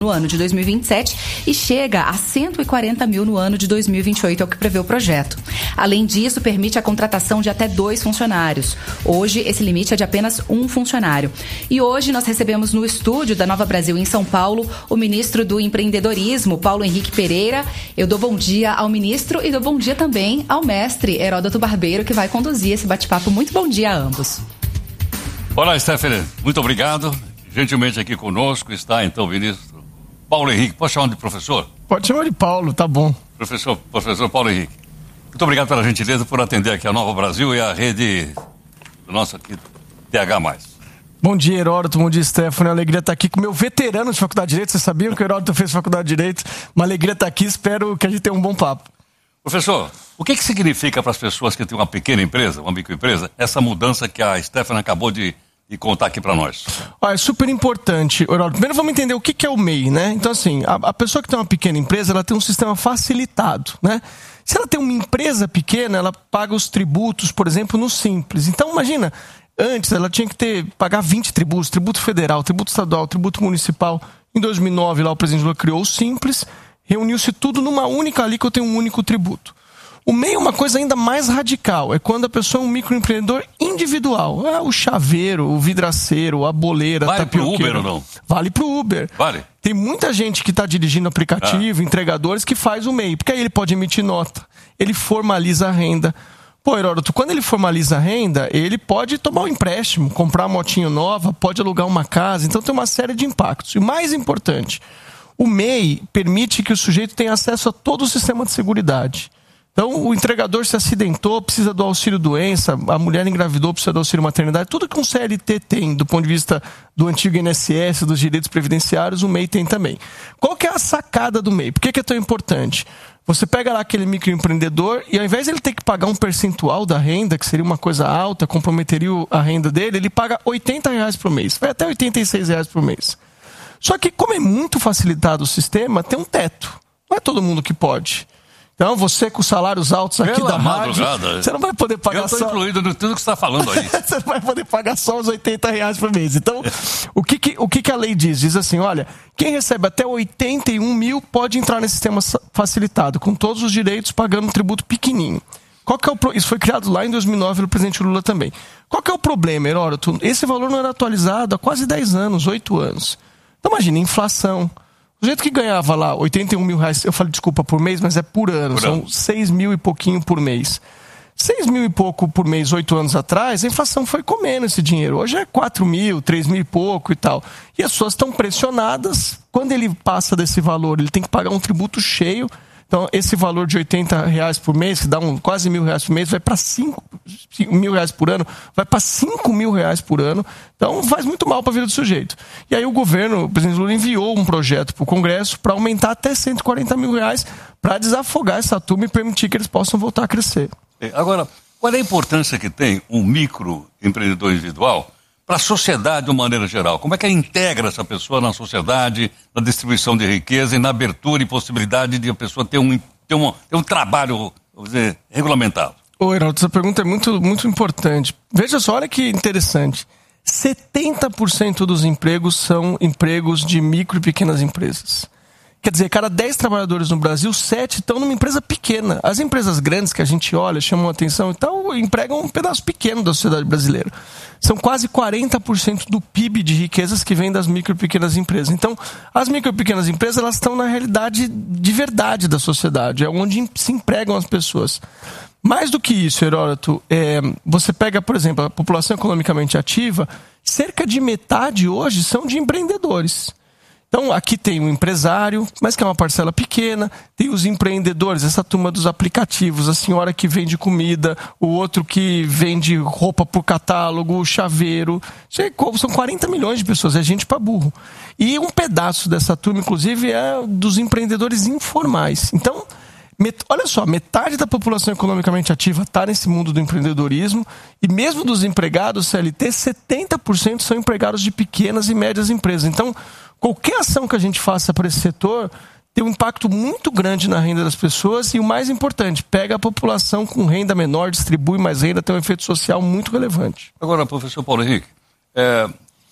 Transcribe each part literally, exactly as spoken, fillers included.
no ano de dois mil e vinte e sete e chega a cento e quarenta mil no ano de dois mil e vinte e oito, é o que prevê o projeto. Além disso, permite a contratação de até dois funcionários. Hoje, esse limite é de apenas um funcionário. E hoje nós recebemos no estúdio da Nova Brasil, em São Paulo, o ministro do Empreendedorismo, Paulo Henrique Pereira. Eu dou bom dia ao ministro e dou bom dia também ao mestre Heródoto Barbeiro, que vai conduzir esse bate-papo. Muito bom dia a ambos. Olá, Stephanie. Muito obrigado. Gentilmente aqui conosco está, então, o ministro Paulo Henrique. Pode chamar de professor? Pode chamar de Paulo, tá bom. Professor, professor Paulo Henrique. Muito obrigado pela gentileza por atender aqui a Nova Brasil e a rede do nosso aqui, T H mais. Bom dia, Heródoto. Bom dia, Stephanie. Uma alegria estar aqui com o meu veterano de Faculdade de Direito. Vocês sabiam que o Heródoto fez Faculdade de Direito? Uma alegria estar aqui. Espero que a gente tenha um bom papo. Professor, o que, que significa para as pessoas que têm uma pequena empresa, uma microempresa, essa mudança que a Stephanie acabou de e contar aqui para nós? Ah, é super importante, Heródoto. Primeiro vamos entender o que, que é o M E I, né? Então, assim, a, a pessoa que tem uma pequena empresa, ela tem um sistema facilitado, né? Se ela tem uma empresa pequena, ela paga os tributos, por exemplo, no Simples. Então, imagina, antes ela tinha que ter, pagar vinte tributos, tributo federal, tributo estadual, tributo municipal. Em dois mil e nove, lá o presidente Lula criou o Simples, reuniu-se tudo numa única alíquota e um único tributo. O M E I é uma coisa ainda mais radical, é quando a pessoa é um microempreendedor individual. É o chaveiro, o vidraceiro, a boleira, vale a tapioqueira. Vale pro Uber ou não? Vale pro Uber. Vale. Tem muita gente que está dirigindo aplicativo, ah. entregadores, que faz o M E I, porque aí ele pode emitir nota, ele formaliza a renda. Pô, Heródoto, quando ele formaliza a renda, ele pode tomar um empréstimo, comprar uma motinho nova, pode alugar uma casa, então tem uma série de impactos. E o mais importante, o M E I permite que o sujeito tenha acesso a todo o sistema de seguridade. Então, o entregador se acidentou, precisa do auxílio-doença, a mulher engravidou, precisa do auxílio-maternidade, tudo que um C L T tem, do ponto de vista do antigo I N S S, dos direitos previdenciários, o M E I tem também. Qual que é a sacada do M E I? Por que que é tão importante? Você pega lá aquele microempreendedor e ao invés de ele ter que pagar um percentual da renda, que seria uma coisa alta, comprometeria a renda dele, ele paga oitenta reais por mês, vai até oitenta e seis reais por mês. Só que, como é muito facilitado o sistema, tem um teto. Não é todo mundo que pode. Então, você com salários altos aqui Pela da rádio, madrugada, você não vai poder pagar eu tô só... incluído no tudo que você está falando aí. Você não vai poder pagar só os oitenta reais por mês. Então, o que, que, o que, que a lei diz? Diz assim, olha, quem recebe até oitenta e um mil pode entrar nesse sistema facilitado, com todos os direitos, pagando um tributo pequenininho. Qual que é o pro... Isso foi criado lá em dois mil e nove pelo presidente Lula também. Qual que é o problema, Heródoto? Esse valor não era atualizado há quase dez anos, oito anos. Então, imagina, inflação. O jeito que ganhava lá oitenta e um mil reais, eu falei desculpa por mês, mas é por ano, por são ano. seis mil e pouquinho por mês. seis mil e pouco por mês, oito anos atrás, a inflação foi comendo esse dinheiro. Hoje é quatro mil, três mil e pouco e tal. E as pessoas estão pressionadas. Quando ele passa desse valor, ele tem que pagar um tributo cheio. Então, esse valor de oitenta reais por mês, que dá um, quase mil reais por mês, vai para cinco mil reais por ano, vai para cinco mil reais por ano. Então, faz muito mal para a vida do sujeito. E aí o governo, o presidente Lula, enviou um projeto para o Congresso para aumentar até cento e quarenta mil reais para desafogar essa turma e permitir que eles possam voltar a crescer. Agora, qual é a importância que tem um microempreendedor individual para a sociedade de uma maneira geral? Como é que integra essa pessoa na sociedade, na distribuição de riqueza e na abertura e possibilidade de a pessoa ter um, ter um, ter um trabalho, vamos dizer, regulamentado? Ô, Heraldo, essa pergunta é muito, muito importante. Veja só, olha que interessante. setenta por cento dos empregos são empregos de micro e pequenas empresas. Quer dizer, cada dez trabalhadores no Brasil, sete estão numa empresa pequena. As empresas grandes que a gente olha, chamam a atenção e tal, empregam um pedaço pequeno da sociedade brasileira. São quase quarenta por cento do P I B de riquezas que vem das micro e pequenas empresas. Então, as micro e pequenas empresas, elas estão na realidade de verdade da sociedade, é onde se empregam as pessoas. Mais do que isso, Heródoto, é, você pega, por exemplo, a população economicamente ativa, cerca de metade hoje são de empreendedores. Então, aqui tem o empresário, mas que é uma parcela pequena, tem os empreendedores, essa turma dos aplicativos, a senhora que vende comida, o outro que vende roupa por catálogo, o chaveiro. São quarenta milhões de pessoas, é gente para burro. E um pedaço dessa turma, inclusive, é dos empreendedores informais. Então, met... olha só, metade da população economicamente ativa está nesse mundo do empreendedorismo e mesmo dos empregados C L T, setenta por cento são empregados de pequenas e médias empresas. Então, qualquer ação que a gente faça para esse setor tem um impacto muito grande na renda das pessoas e o mais importante, pega a população com renda menor, distribui mais renda, tem um efeito social muito relevante. Agora, professor Paulo Henrique, é,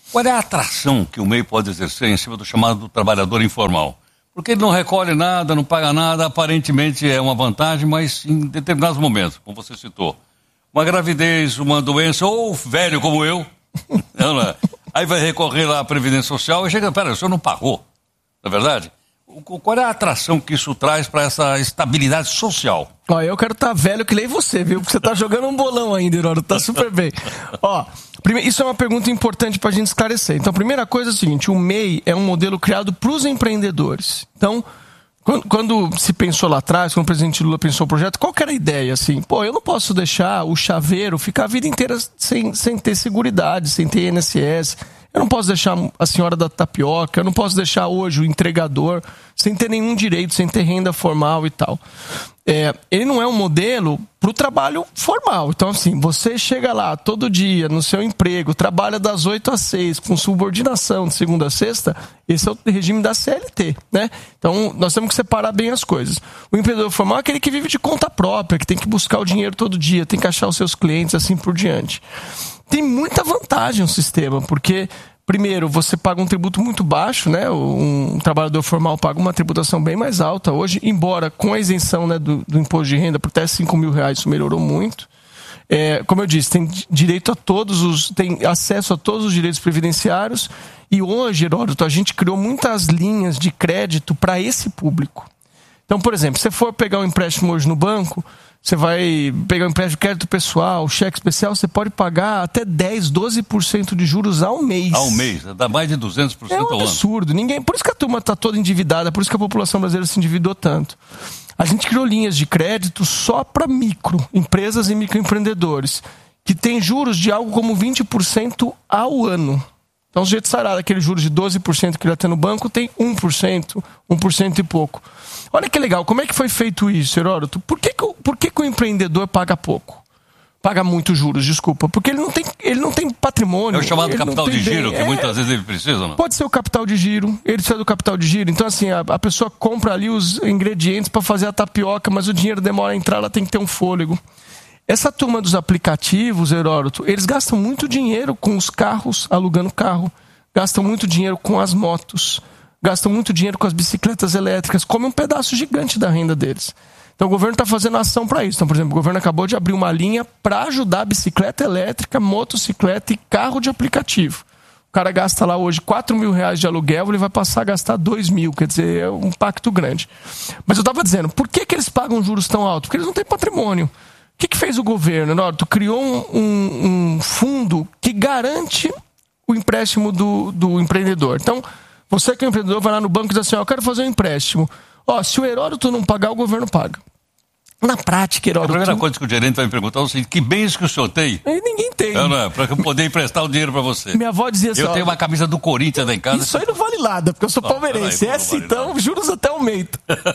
Qual é a atração que o M E I pode exercer em cima do chamado trabalhador informal? Porque ele não recolhe nada, não paga nada, aparentemente é uma vantagem, mas em determinados momentos, como você citou, uma gravidez, uma doença, ou velho como eu, não é? Aí vai recorrer lá à Previdência Social e chega, pera, o senhor não pagou, não é verdade? Qual é a atração que isso traz para essa estabilidade social? Ó, eu quero estar velho que nem você, viu? Porque você tá jogando um bolão ainda, Heródoto, tá super bem. Ó, primeiro, isso é uma pergunta importante pra gente esclarecer. Então, a primeira coisa é o seguinte, o M E I é um modelo criado para os empreendedores. Então, quando, quando se pensou lá atrás, quando o presidente Lula pensou o projeto, qual que era a ideia? Assim, pô, eu não posso deixar o chaveiro ficar a vida inteira sem, sem ter seguridade, sem ter I N S S. Eu não posso deixar a senhora da tapioca, eu não posso deixar hoje o entregador sem ter nenhum direito, sem ter renda formal e tal. É, ele não é um modelo para o trabalho formal. Então, assim, você chega lá todo dia no seu emprego, trabalha das oito às seis, com subordinação de segunda a sexta, esse é o regime da C L T, né? Então, nós temos que separar bem as coisas. O empreendedor formal é aquele que vive de conta própria, que tem que buscar o dinheiro todo dia, tem que achar os seus clientes, assim por diante. Tem muita vantagem o sistema, porque, primeiro, você paga um tributo muito baixo, né? Um trabalhador formal paga uma tributação bem mais alta hoje, embora com a isenção, né, do, do imposto de renda por até cinco mil reais, isso melhorou muito. É, como eu disse, tem direito a todos os, tem acesso a todos os direitos previdenciários, e hoje, Heródoto, a gente criou muitas linhas de crédito para esse público. Então, por exemplo, se você for pegar um empréstimo hoje no banco, você vai pegar um empréstimo de crédito pessoal, cheque especial, você pode pagar até dez, doze por cento de juros ao mês. Ao mês, dá mais de duzentos por cento ao ano. É um absurdo. Ninguém, por isso que a turma está toda endividada, por isso que a população brasileira se endividou tanto. A gente criou linhas de crédito só para micro, empresas e microempreendedores, que tem juros de algo como vinte por cento ao ano. Então, o sujeito sai lá daquele juros de doze por cento que ele ia ter no banco, tem um por cento, um por cento e pouco. Olha que legal, como é que foi feito isso, Heródoto? Por que, que, por que, que o empreendedor paga pouco? Paga muito juros, desculpa. Porque ele não tem, ele não tem patrimônio. É o chamado capital de giro, bem. que é, muitas vezes ele precisa, não? Pode ser o capital de giro, ele precisa do capital de giro. Então, assim, a, a pessoa compra ali os ingredientes para fazer a tapioca, mas o dinheiro demora a entrar, ela tem que ter um fôlego. Essa turma dos aplicativos, Heródoto, eles gastam muito dinheiro com os carros, alugando carro. Gastam muito dinheiro com as motos. Gastam muito dinheiro com as bicicletas elétricas. Come um pedaço gigante da renda deles. Então o governo está fazendo ação para isso. Então, por exemplo, o governo acabou de abrir uma linha para ajudar a bicicleta elétrica, motocicleta e carro de aplicativo. O cara gasta lá hoje quatro mil reais de aluguel, ele vai passar a gastar dois mil. Quer dizer, é um impacto grande. Mas eu estava dizendo, por que, que eles pagam juros tão altos? Porque eles não têm patrimônio. O que, que fez o governo? Heródoto? Criou um, um, um fundo que garante o empréstimo do, do empreendedor. Então, você que é um empreendedor vai lá no banco e diz assim, ó, eu quero fazer um empréstimo. Ó, se o Heródoto não pagar, o governo paga. Na prática, Heródoto... A primeira coisa que o gerente vai me perguntar é o seguinte, que bens que o senhor tem? E ninguém tem. Não, não, para eu poder emprestar o dinheiro para você. Minha avó dizia assim... Eu ó, tenho uma camisa do Corinthians lá em casa. Isso aí não vale nada, porque eu sou palmeirense. Não, Essa, vale então, nada. juros até aumenta.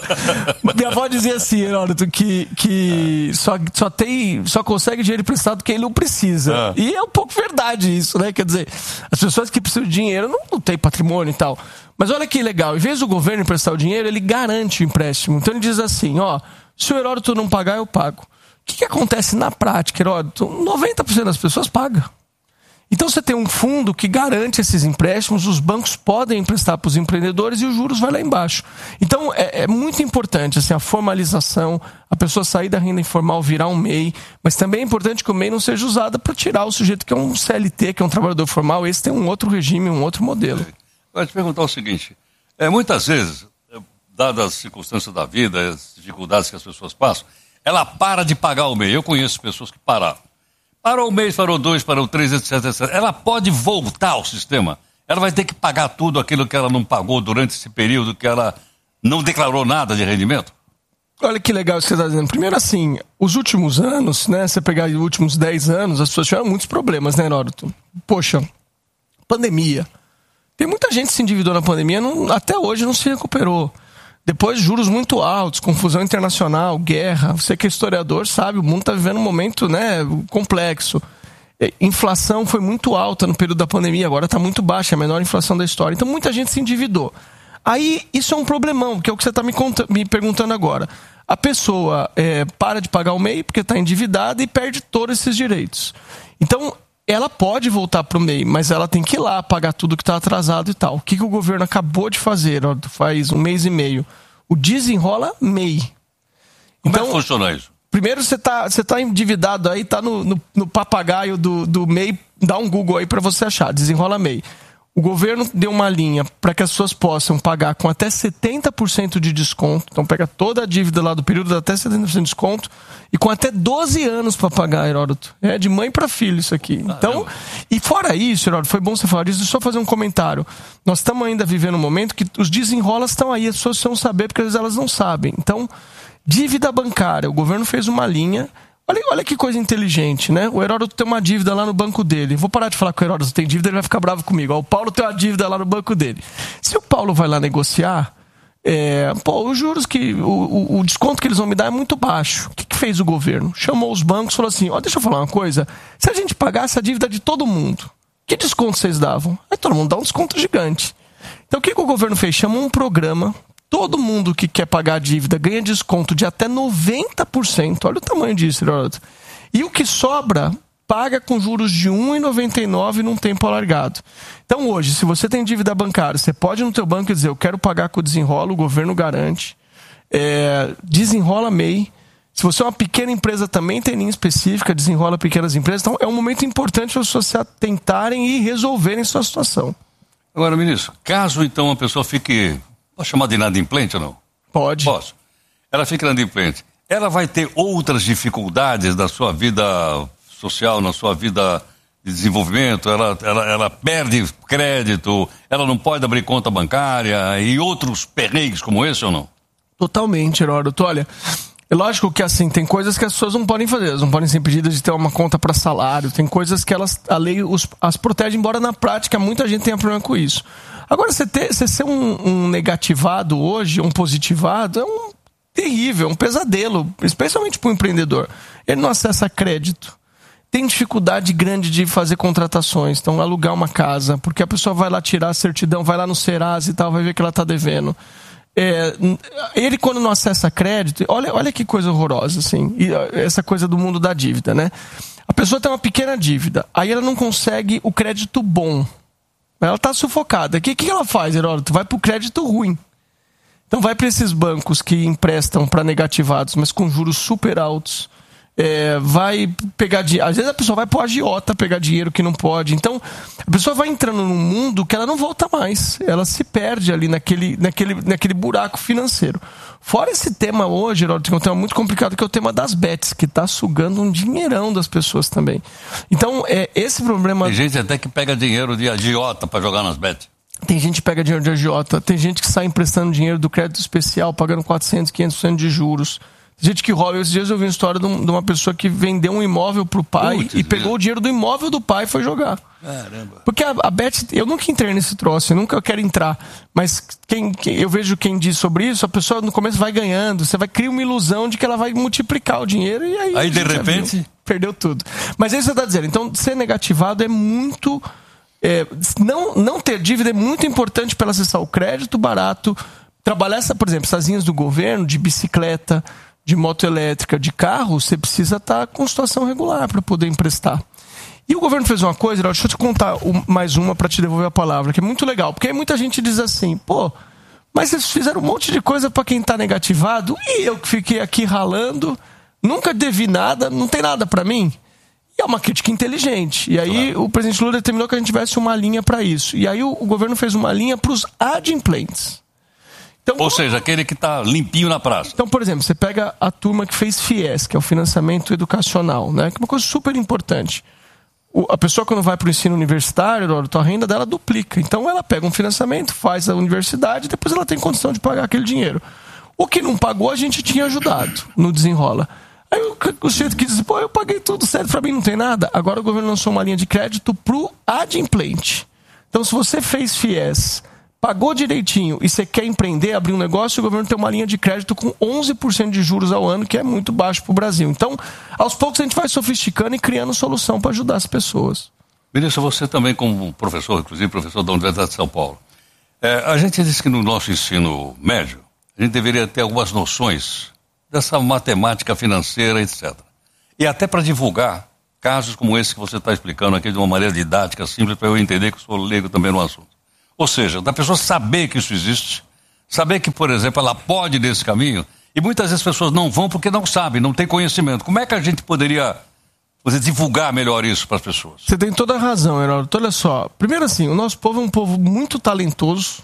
Minha avó dizia assim, Heródoto, que, que só, só, tem, só consegue dinheiro emprestado quem não precisa. Ah. E é um pouco verdade isso, né? Quer dizer, as pessoas que precisam de dinheiro não, não têm patrimônio e tal. Mas olha que legal, em vez do governo emprestar o dinheiro, ele garante o empréstimo. Então ele diz assim, ó, se o Heródoto não pagar, eu pago. O que, que acontece na prática, Heródoto? noventa por cento das pessoas pagam. Então você tem um fundo que garante esses empréstimos, os bancos podem emprestar para os empreendedores e os juros vai lá embaixo. Então é, é muito importante assim, a formalização, a pessoa sair da renda informal, virar um M E I, mas também é importante que o M E I não seja usado para tirar o sujeito que é um C L T, que é um trabalhador formal. Esse tem um outro regime, um outro modelo. Eu vou te perguntar o seguinte, é, muitas vezes, dadas as circunstâncias da vida, as dificuldades que as pessoas passam, ela para de pagar o M E I. Eu conheço pessoas que pararam. Parou um mês, parou dois, parou três, etc, etcétera. Ela pode voltar ao sistema. Ela vai ter que pagar tudo aquilo que ela não pagou durante esse período que ela não declarou nada de rendimento? Olha que legal isso que você está dizendo. Primeiro, assim, os últimos anos, né? Você pegar os últimos dez anos, as pessoas tiveram muitos problemas, né, Heródoto? Poxa, pandemia. Tem muita gente que se endividou na pandemia, não, até hoje não se recuperou. Depois, juros muito altos, confusão internacional, guerra. Você que é historiador sabe, o mundo está vivendo um momento, né, complexo. Inflação foi muito alta no período da pandemia, agora está muito baixa, é a menor inflação da história. Então, muita gente se endividou. Aí, isso é um problemão, que é o que você está me, me perguntando agora. A pessoa é, para de pagar o M E I porque está endividada e perde todos esses direitos. Então, ela pode voltar para o M E I, mas ela tem que ir lá pagar tudo que está atrasado e tal. O que, que o governo acabou de fazer, ó, faz um mês e meio? O Desenrola M E I. Como então, é que funciona isso? Primeiro você está você tá endividado aí, está no, no, no papagaio do, do M E I, dá um Google aí para você achar, Desenrola M E I. O governo deu uma linha para que as pessoas possam pagar com até setenta por cento de desconto. Então pega toda a dívida lá do período, dá até setenta por cento de desconto. E com até doze anos para pagar, Heródoto. É de mãe para filho isso aqui. Então, e fora isso, Heródoto, foi bom você falar disso. Deixa eu só fazer um comentário. Nós estamos ainda vivendo um momento que os desenrolas estão aí. As pessoas precisam saber porque às vezes elas não sabem. Então, dívida bancária. O governo fez uma linha... Olha, olha que coisa inteligente, né? O Heródoto tem uma dívida lá no banco dele. Vou parar de falar que o Heródoto tem dívida, ele vai ficar bravo comigo. Ó, o Paulo tem uma dívida lá no banco dele. Se o Paulo vai lá negociar, é, pô, os juros que... O, o, o desconto que eles vão me dar é muito baixo. O que, que fez o governo? Chamou os bancos e falou assim, ó, deixa eu falar uma coisa. Se a gente pagasse a dívida de todo mundo, que desconto vocês davam? Aí todo mundo dá um desconto gigante. Então o que, que o governo fez? Chamou um programa... Todo mundo que quer pagar a dívida ganha desconto de até noventa por cento. Olha o tamanho disso, Heródoto. E o que sobra, paga com juros de um vírgula noventa e nove num tempo alargado. Então hoje, se você tem dívida bancária, você pode ir no teu banco e dizer, eu quero pagar com o Desenrola, o governo garante. É, Desenrola M E I. Se você é uma pequena empresa, também tem linha específica, Desenrola Pequenas Empresas. Então é um momento importante para as pessoas se atentarem e resolverem sua situação. Agora, ministro, caso então a pessoa fique... Posso chamar de inadimplente ou não? Pode. Posso. Ela fica inadimplente. Ela vai ter outras dificuldades na sua vida social, na sua vida de desenvolvimento? Ela, ela, ela perde crédito, ela não pode abrir conta bancária e outros perrengues como esse ou não? Totalmente, Heródoto. Olha, é lógico que assim, tem coisas que as pessoas não podem fazer. Elas não podem ser impedidas de ter uma conta para salário. Tem coisas que elas, a lei os, as protege, embora na prática muita gente tenha problema com isso. Agora, você, ter, você ser um, um negativado hoje, um positivado, é um terrível, um pesadelo, especialmente para o empreendedor. Ele não acessa crédito, tem dificuldade grande de fazer contratações, então alugar uma casa, porque a pessoa vai lá tirar a certidão, vai lá no Serasa e tal, vai ver que ela está devendo. É, ele, quando não acessa crédito, olha, olha que coisa horrorosa, assim, e essa coisa do mundo da dívida, né? A pessoa tem uma pequena dívida, aí ela não consegue o crédito bom. Ela está sufocada. O que, que ela faz, Heródoto? Vai para o crédito ruim. Então vai para esses bancos que emprestam para negativados, mas com juros super altos. É, vai pegar dinheiro. Às vezes a pessoa vai para o agiota pegar dinheiro que não pode. Então a pessoa vai entrando num mundo que ela não volta mais. Ela se perde ali naquele, naquele, naquele buraco financeiro. Fora esse tema hoje, Heródoto, que é um tema muito complicado, que é o tema das bets, que está sugando um dinheirão das pessoas também. Então, é, esse problema... Tem gente até que pega dinheiro de agiota para jogar nas bets. Tem gente que pega dinheiro de agiota, tem gente que sai emprestando dinheiro do crédito especial, pagando quatrocentos, quinhentos por cento de juros. Tem gente que rouba. Esses dias eu vi uma história de uma pessoa que vendeu um imóvel pro pai Putz, e pegou mesmo. o dinheiro do imóvel do pai e foi jogar. Caramba. Porque a, a Bet, eu nunca entrei nesse troço, eu nunca quero entrar, mas quem, quem, eu vejo quem diz sobre isso, a pessoa no começo vai ganhando, você vai criar uma ilusão de que ela vai multiplicar o dinheiro e aí... Aí de repente... Viu, perdeu tudo. Mas é isso que você está dizendo, então ser negativado é muito... É, não, não ter dívida é muito importante para acessar o crédito barato, trabalhar, essa, por exemplo, essas linhas do governo, de bicicleta, de moto elétrica, de carro, você precisa estar com situação regular para poder emprestar. E o governo fez uma coisa, deixa eu te contar mais uma para te devolver a palavra, que é muito legal, porque aí muita gente diz assim, pô, mas vocês fizeram um monte de coisa para quem está negativado, e eu que fiquei aqui ralando, nunca devi nada, não tem nada para mim? E é uma crítica inteligente. E aí claro. O presidente Lula determinou que a gente tivesse uma linha para isso. E aí o, o governo fez uma linha para os adimplentes. Então, ou seja, aquele que está limpinho na praça. Então, por exemplo, você pega a turma que fez FIES, que é o financiamento educacional, né? Que é uma coisa super importante. O, a pessoa, quando vai para o ensino universitário, a renda dela duplica. Então, ela pega um financiamento, faz a universidade, depois ela tem condição de pagar aquele dinheiro. O que não pagou, a gente tinha ajudado no Desenrola. Aí o, o sujeito que diz, pô, eu paguei tudo certo, para mim não tem nada. Agora o governo lançou uma linha de crédito para o adimplente. Então, se você fez FIES, pagou direitinho e você quer empreender, abrir um negócio, o governo tem uma linha de crédito com onze por cento de juros ao ano, que é muito baixo para o Brasil. Então, aos poucos a gente vai sofisticando e criando solução para ajudar as pessoas. Ministro, você também como professor, inclusive professor da Universidade de São Paulo, é, a gente diz que no nosso ensino médio, a gente deveria ter algumas noções dessa matemática financeira, etcétera. E até para divulgar casos como esse que você está explicando aqui de uma maneira didática, simples, para eu entender que eu sou leigo também no assunto. Ou seja, da pessoa saber que isso existe, saber que, por exemplo, ela pode ir nesse caminho, e muitas vezes as pessoas não vão porque não sabem, não têm conhecimento. Como é que a gente poderia você, divulgar melhor isso para as pessoas? Você tem toda a razão, Heródoto. Olha só, primeiro assim, o nosso povo é um povo muito talentoso,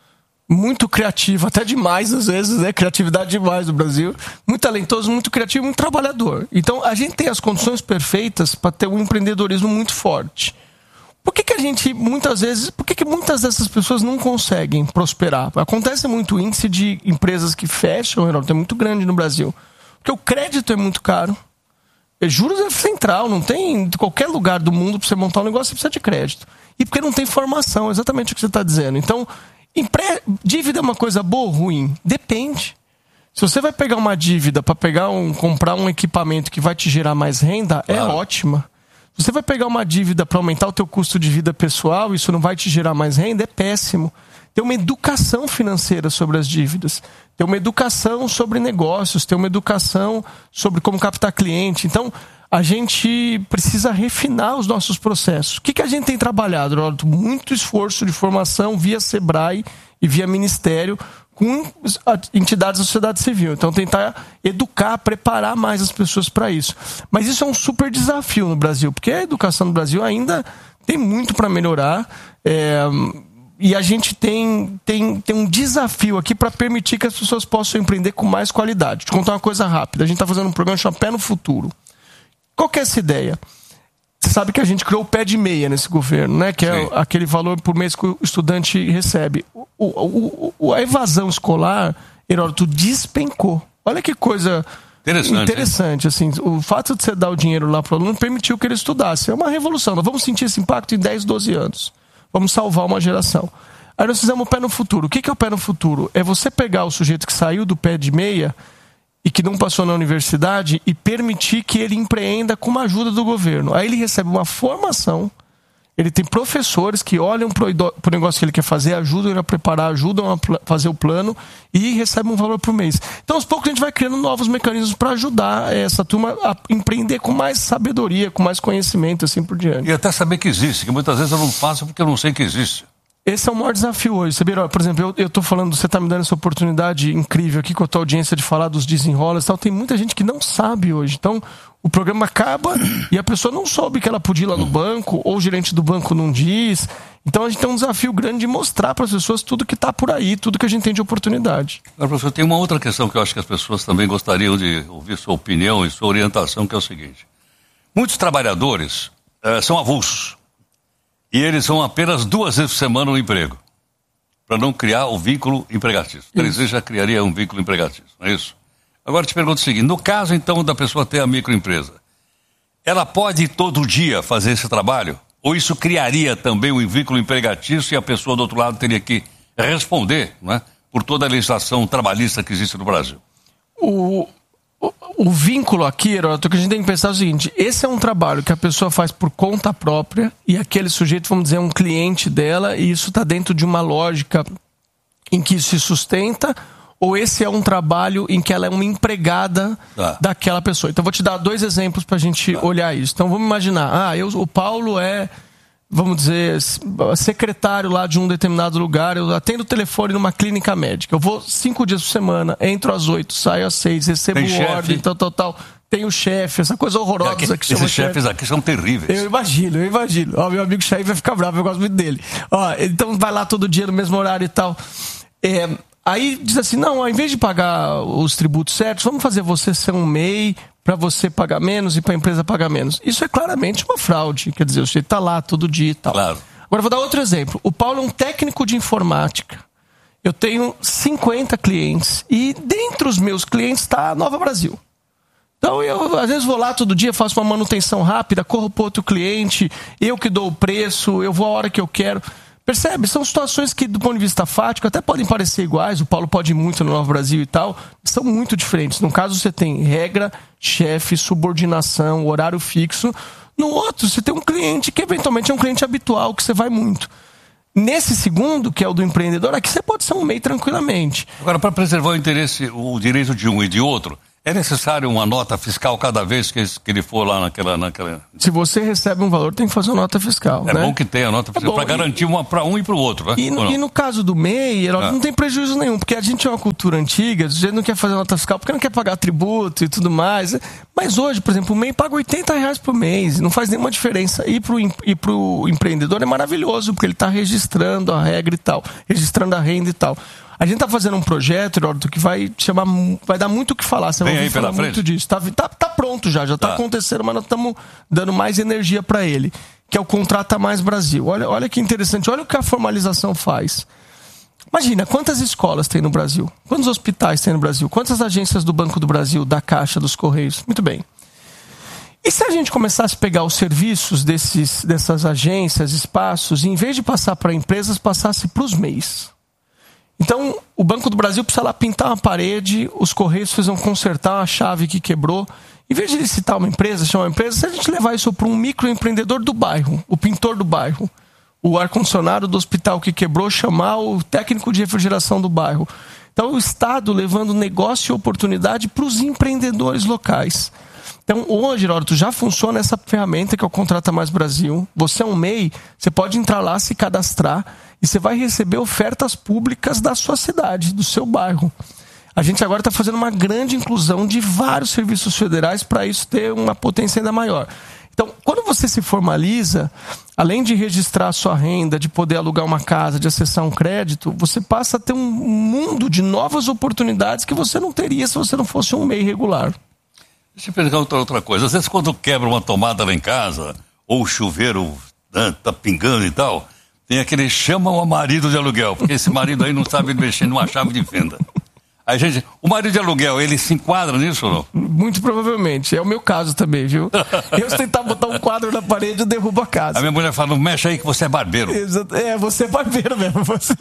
muito criativo, até demais às vezes, né? Criatividade demais no Brasil. Muito talentoso, muito criativo, muito trabalhador. Então, a gente tem as condições perfeitas para ter um empreendedorismo muito forte. Por que que a gente, muitas vezes, por que que muitas dessas pessoas não conseguem prosperar? Acontece muito o índice de empresas que fecham, Heródoto, é muito grande no Brasil. Porque o crédito é muito caro. Juros é central, não tem em qualquer lugar do mundo para você montar um negócio, você precisa de crédito. E porque não tem formação, exatamente o que você está dizendo. Então, empre... dívida é uma coisa boa ou ruim? Depende. Se você vai pegar uma dívida para pegar um, comprar um equipamento que vai te gerar mais renda, claro, é ótima. Se você vai pegar uma dívida para aumentar o teu custo de vida pessoal, isso não vai te gerar mais renda, é péssimo. Tem uma educação financeira sobre as dívidas. Tem uma educação sobre negócios. Tem uma educação sobre como captar cliente. Então, a gente precisa refinar os nossos processos. O que, que a gente tem trabalhado? Muito esforço de formação via Sebrae e via Ministério com entidades da sociedade civil. Então, tentar educar, preparar mais as pessoas para isso. Mas isso é um super desafio no Brasil, porque a educação no Brasil ainda tem muito para melhorar. É... E a gente tem, tem, tem um desafio aqui para permitir que as pessoas possam empreender com mais qualidade. Vou te contar uma coisa rápida. A gente está fazendo um programa chamado Pé no Futuro. Qual que é essa ideia? Você sabe que a gente criou o pé de meia nesse governo, né? Que é Sim. aquele valor por mês que o estudante recebe. O, o, o, a evasão escolar, Heródoto, despencou. Olha que coisa interessante. interessante assim, o fato de você dar o dinheiro lá para o aluno permitiu que ele estudasse. É uma revolução. Nós vamos sentir esse impacto em dez, doze anos. Vamos salvar uma geração. Aí nós fizemos o pé no futuro. O que é o pé no futuro? É você pegar o sujeito que saiu do pé de meia e que não passou na universidade e permitir que ele empreenda com uma ajuda do governo. Aí ele recebe uma formação, ele tem professores que olham para o negócio que ele quer fazer, ajudam ele a preparar, ajudam a fazer o plano e recebe um valor por mês. Então, aos poucos, a gente vai criando novos mecanismos para ajudar essa turma a empreender com mais sabedoria, com mais conhecimento, assim por diante. E até saber que existe, que muitas vezes eu não faço porque eu não sei que existe. Esse é o maior desafio hoje. Você vê, por exemplo, eu estou falando, você está me dando essa oportunidade incrível aqui com a tua audiência de falar dos desenrolas e tal. Tem muita gente que não sabe hoje. Então, o programa acaba e a pessoa não soube que ela podia ir lá no banco, ou o gerente do banco não diz. Então, a gente tem um desafio grande de mostrar para as pessoas tudo que está por aí, tudo que a gente tem de oportunidade. Agora, professor, tem uma outra questão que eu acho que as pessoas também gostariam de ouvir sua opinião e sua orientação, que é o seguinte. Muitos trabalhadores uh, são avulsos. E eles vão apenas duas vezes por semana no emprego, para não criar o vínculo empregatício. Três vezes já criaria um vínculo empregatício, não é isso? Agora te pergunto o seguinte, no caso então da pessoa ter a microempresa, ela pode todo dia fazer esse trabalho? Ou isso criaria também um vínculo empregatício e a pessoa do outro lado teria que responder, não é, por toda a legislação trabalhista que existe no Brasil? O... O, o vínculo aqui, Heródoto, que a gente tem que pensar é o seguinte, esse é um trabalho que a pessoa faz por conta própria e aquele sujeito, vamos dizer, é um cliente dela e isso está dentro de uma lógica em que isso se sustenta, ou esse é um trabalho em que ela é uma empregada ah. daquela pessoa. Então, vou te dar dois exemplos para a gente ah. olhar isso. Então, vamos imaginar, ah, eu, o Paulo é, vamos dizer, secretário lá de um determinado lugar, eu atendo o telefone numa clínica médica. Eu vou cinco dias por semana, entro às oito, saio às seis, recebo ordem, tal, tal, tal. Tenho chefe, essa coisa horrorosa aqui, que chama esses chefes aqui são terríveis. Eu imagino, eu imagino. Ó, meu amigo chefe vai ficar bravo, eu gosto muito dele. Ó, então vai lá todo dia no mesmo horário e tal. É, aí diz assim, não, ao invés de pagar os tributos certos, vamos fazer você ser um M E I para você pagar menos e para a empresa pagar menos. Isso é claramente uma fraude. Quer dizer, você está lá todo dia e tal. Claro. Agora, vou dar outro exemplo. O Paulo é um técnico de informática. Eu tenho cinquenta clientes e dentre os meus clientes está a Nova Brasil. Então, eu às vezes vou lá todo dia, faço uma manutenção rápida, corro para outro cliente, eu que dou o preço, eu vou a hora que eu quero. Percebe? São situações que, do ponto de vista fático, até podem parecer iguais. O Paulo pode ir muito no Novo Brasil e tal. São muito diferentes. No caso, você tem regra, chefe, subordinação, horário fixo. No outro, você tem um cliente que, eventualmente, é um cliente habitual, que você vai muito. Nesse segundo, que é o do empreendedor, aqui você pode ser um M E I tranquilamente. Agora, para preservar o interesse, o direito de um e de outro, É necessário uma nota fiscal cada vez que ele for lá naquela... naquela... Se você recebe um valor, tem que fazer uma nota fiscal. É né? bom que tenha a nota fiscal, é para garantir uma para um e para o outro, né? E no, e no caso do M E I, não. não tem prejuízo nenhum, porque a gente é uma cultura antiga, a gente não quer fazer nota fiscal porque não quer pagar tributo e tudo mais. Mas hoje, por exemplo, o M E I paga oitenta reais por mês, não faz nenhuma diferença. E para o empreendedor é maravilhoso, porque ele está registrando a regra e tal, registrando a renda e tal. A gente está fazendo um projeto, Heródoto, que vai chamar, vai dar muito o que falar. Você vai ouvir falar muito disso. Está tá, tá pronto já, já está tá. acontecendo, mas nós estamos dando mais energia para ele, que é o Contrata Mais Brasil. Olha, olha que interessante, olha o que a formalização faz. Imagina, quantas escolas tem no Brasil? Quantos hospitais tem no Brasil? Quantas agências do Banco do Brasil, da Caixa, dos Correios? Muito bem. E se a gente começasse a pegar os serviços desses, dessas agências, espaços, e em vez de passar para empresas, passasse para os M E Is? Então, o Banco do Brasil precisa lá pintar uma parede, os Correios precisam consertar uma chave que quebrou. Em vez de licitar uma empresa, chamar uma empresa, se a gente levar isso para um microempreendedor do bairro, o pintor do bairro, o ar-condicionado do hospital que quebrou, chamar o técnico de refrigeração do bairro. Então, o Estado levando negócio e oportunidade para os empreendedores locais. Então, hoje, Heródoto, já funciona essa ferramenta que é o Contrata Mais Brasil. Você é um M E I, você pode entrar lá, se cadastrar e você vai receber ofertas públicas da sua cidade, do seu bairro. A gente agora está fazendo uma grande inclusão de vários serviços federais para isso ter uma potência ainda maior. Então, quando você se formaliza, além de registrar a sua renda, de poder alugar uma casa, de acessar um crédito, você passa a ter um mundo de novas oportunidades que você não teria se você não fosse um M E I regular. Deixa eu perguntar outra, outra coisa. Às vezes quando quebra uma tomada lá em casa, ou o chuveiro né, tá pingando e tal, tem aquele chama o marido de aluguel, porque esse marido aí não sabe mexer numa chave de fenda. Aí, gente, o marido de aluguel, ele se enquadra nisso ou não? Muito provavelmente. É o meu caso também, viu? Eu se tentar botar um quadro na parede, eu derrubo a casa. A minha mulher fala, não mexe aí que você é barbeiro. Exato. É, você é barbeiro mesmo. Você...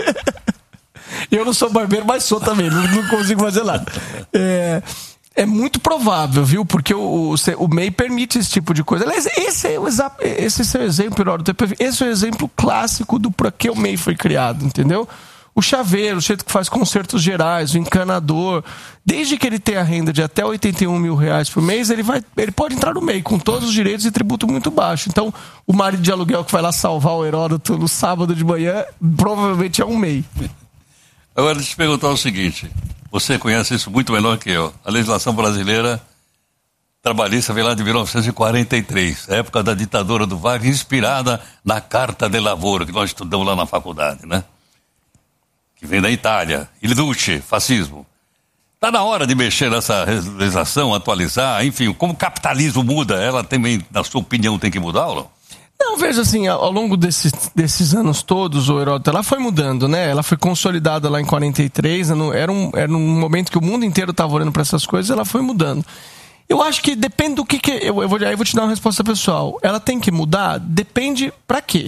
Eu não sou barbeiro, mas sou também. Não, não consigo fazer nada. É... É muito provável, viu? Porque o, o, o M E I permite esse tipo de coisa. Aliás, esse é o, esse é o exemplo, esse é o exemplo clássico do para que o M E I foi criado, entendeu? O chaveiro, o jeito que faz consertos gerais, o encanador, desde que ele tenha a renda de até oitenta e um mil reais por mês, ele, vai, ele pode entrar no M E I com todos os direitos e tributo muito baixo. Então, o marido de aluguel que vai lá salvar o Heródoto no sábado de manhã, provavelmente é um M E I. Agora, deixa eu te perguntar o seguinte... Você conhece isso muito melhor que eu. A legislação brasileira trabalhista vem lá de mil novecentos e quarenta e três, época da ditadura do Vargas, inspirada na Carta de Lavoro, que nós estudamos lá na faculdade, né? Que vem da Itália. Il Duce, fascismo. Está na hora de mexer nessa legislação, atualizar, enfim, como o capitalismo muda, ela também, na sua opinião, tem que mudar ou não? Não, veja assim, ao longo desses, desses anos todos, o Heródoto, ela foi mudando, né? Ela foi consolidada lá em quarenta e três, era um, era um momento que o mundo inteiro estava olhando para essas coisas, ela foi mudando. Eu acho que depende do que... que eu, eu vou, aí eu vou te dar uma resposta pessoal. Ela tem que mudar? Depende para quê?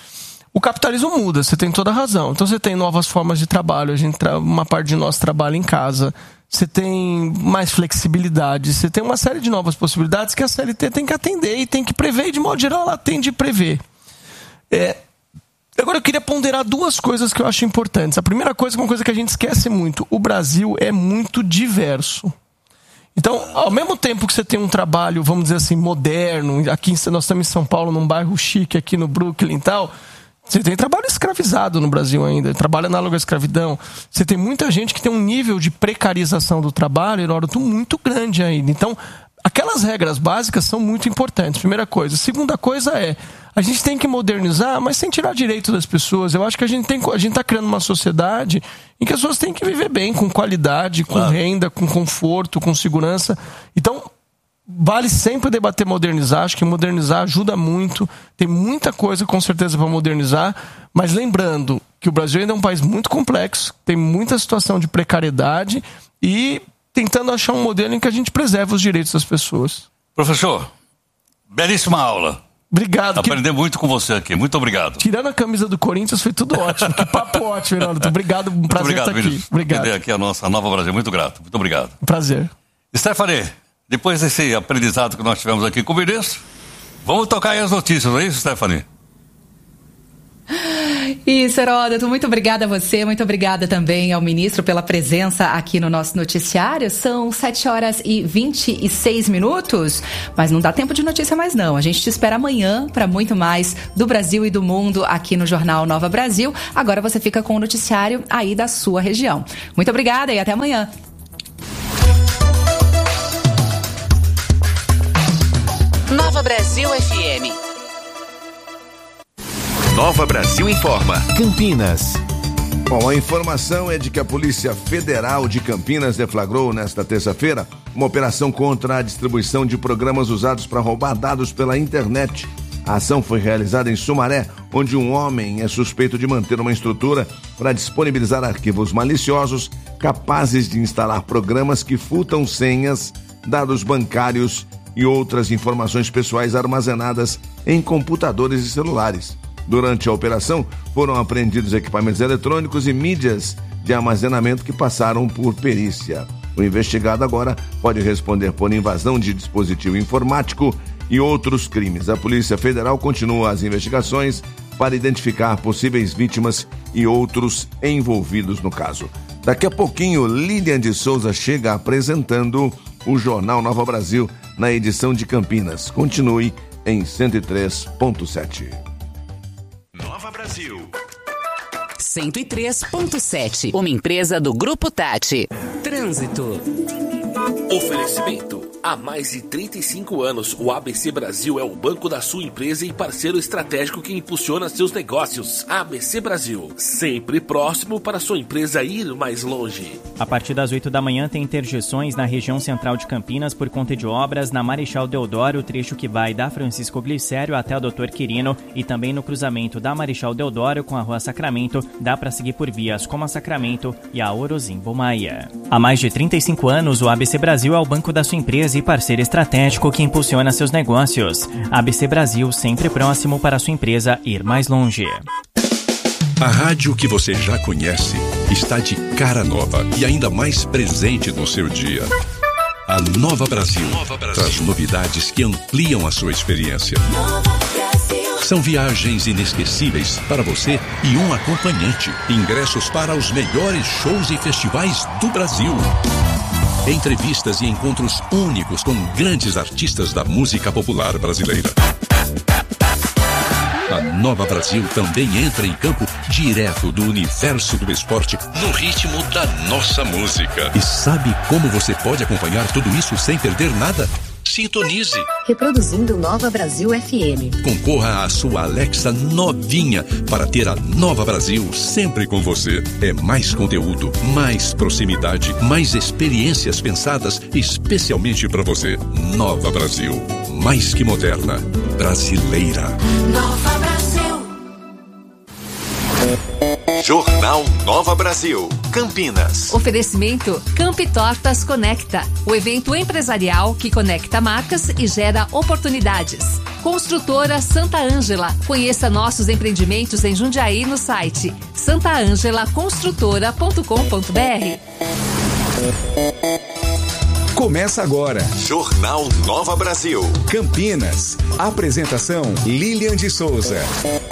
O capitalismo muda, você tem toda a razão. Então você tem novas formas de trabalho, a gente tra... uma parte de nós trabalha em casa, você tem mais flexibilidade, você tem uma série de novas possibilidades que a C L T tem que atender e tem que prever, e de modo geral ela tende a prever. É... Agora eu queria ponderar duas coisas que eu acho importantes. A primeira coisa é uma coisa que a gente esquece muito. O Brasil é muito diverso. Então, ao mesmo tempo que você tem um trabalho, vamos dizer assim, moderno, aqui nós estamos em São Paulo, num bairro chique, aqui no Brooklyn e tal... Você tem trabalho escravizado no Brasil ainda, trabalho análogo à escravidão. Você tem muita gente que tem um nível de precarização do trabalho, Heródoto, muito grande ainda. Então, aquelas regras básicas são muito importantes, primeira coisa. Segunda coisa é, a gente tem que modernizar, mas sem tirar direito das pessoas. Eu acho que a gente tem, a gente está criando uma sociedade em que as pessoas têm que viver bem, com qualidade, com claro. Renda, com conforto, com segurança. Então... Vale sempre debater modernizar, acho que modernizar ajuda muito, tem muita coisa com certeza para modernizar, mas lembrando que o Brasil ainda é um país muito complexo, tem muita situação de precariedade e tentando achar um modelo em que a gente preserve os direitos das pessoas. Professor, belíssima aula. Obrigado. Aprendi que... muito com você aqui, muito obrigado. Tirando a camisa do Corinthians foi tudo ótimo, que papo ótimo, Heródoto. Obrigado, um prazer obrigado, estar aqui. Vinícius. Obrigado. Aqui a nossa Nova Brasil, muito grato, muito obrigado. Prazer. Stephanie, depois desse aprendizado que nós tivemos aqui com o ministro, vamos tocar aí as notícias, não é isso, Stephanie? Isso, Heródoto, muito obrigada a você, muito obrigada também ao ministro pela presença aqui no nosso noticiário. São sete horas e vinte e seis minutos, mas não dá tempo de notícia mais não. A gente te espera amanhã para muito mais do Brasil e do mundo aqui no Jornal Nova Brasil. Agora você fica com o noticiário aí da sua região. Muito obrigada e até amanhã. Nova Brasil F M. Nova Brasil informa. Campinas. Bom, a informação é de que a Polícia Federal de Campinas deflagrou nesta terça-feira uma operação contra a distribuição de programas usados para roubar dados pela internet. A ação foi realizada em Sumaré, onde um homem é suspeito de manter uma estrutura para disponibilizar arquivos maliciosos capazes de instalar programas que furtam senhas, dados bancários e outras informações pessoais armazenadas em computadores e celulares. Durante a operação, foram apreendidos equipamentos eletrônicos e mídias de armazenamento que passaram por perícia. O investigado agora pode responder por invasão de dispositivo informático e outros crimes. A Polícia Federal continua as investigações para identificar possíveis vítimas e outros envolvidos no caso. Daqui a pouquinho, Lilian de Souza chega apresentando o Jornal Nova Brasil na edição de Campinas. Continue em cento e três ponto sete. Nova Brasil. cento e três ponto sete. Uma empresa do Grupo Tati. Trânsito. Oferecimento. Há mais de trinta e cinco anos, o A B C Brasil é o banco da sua empresa e parceiro estratégico que impulsiona seus negócios. A B C Brasil, sempre próximo para sua empresa ir mais longe. A partir das oito da manhã tem interjeções na região central de Campinas por conta de obras na Marechal Deodoro, o trecho que vai da Francisco Glicério até o doutor Quirino, e também no cruzamento da Marechal Deodoro com a Rua Sacramento, dá para seguir por vias como a Sacramento e a Orozimbo Maia. Há mais de trinta e cinco anos, o A B C Brasil é o banco da sua empresa e parceiro estratégico que impulsiona seus negócios. A B C Brasil, sempre próximo para sua empresa ir mais longe. A rádio que você já conhece está de cara nova e ainda mais presente no seu dia. A Nova Brasil, Nova Brasil traz novidades que ampliam a sua experiência. São viagens inesquecíveis para você e um acompanhante. Ingressos para os melhores shows e festivais do Brasil. Entrevistas e encontros únicos com grandes artistas da música popular brasileira. A Nova Brasil também entra em campo direto do universo do esporte no ritmo da nossa música. E sabe como você pode acompanhar tudo isso sem perder nada? Sintonize. Reproduzindo Nova Brasil F M. Concorra à sua Alexa novinha para ter a Nova Brasil sempre com você. É mais conteúdo, mais proximidade, mais experiências pensadas especialmente para você. Nova Brasil, mais que moderna, brasileira. Nova Brasil. Jornal Nova Brasil, Campinas. Oferecimento Campi Tortas Conecta, o evento empresarial que conecta marcas e gera oportunidades. Construtora Santa Ângela, conheça nossos empreendimentos em Jundiaí no site santa angela construtora ponto com ponto b r. Começa agora. Jornal Nova Brasil, Campinas. Apresentação Lilian de Souza.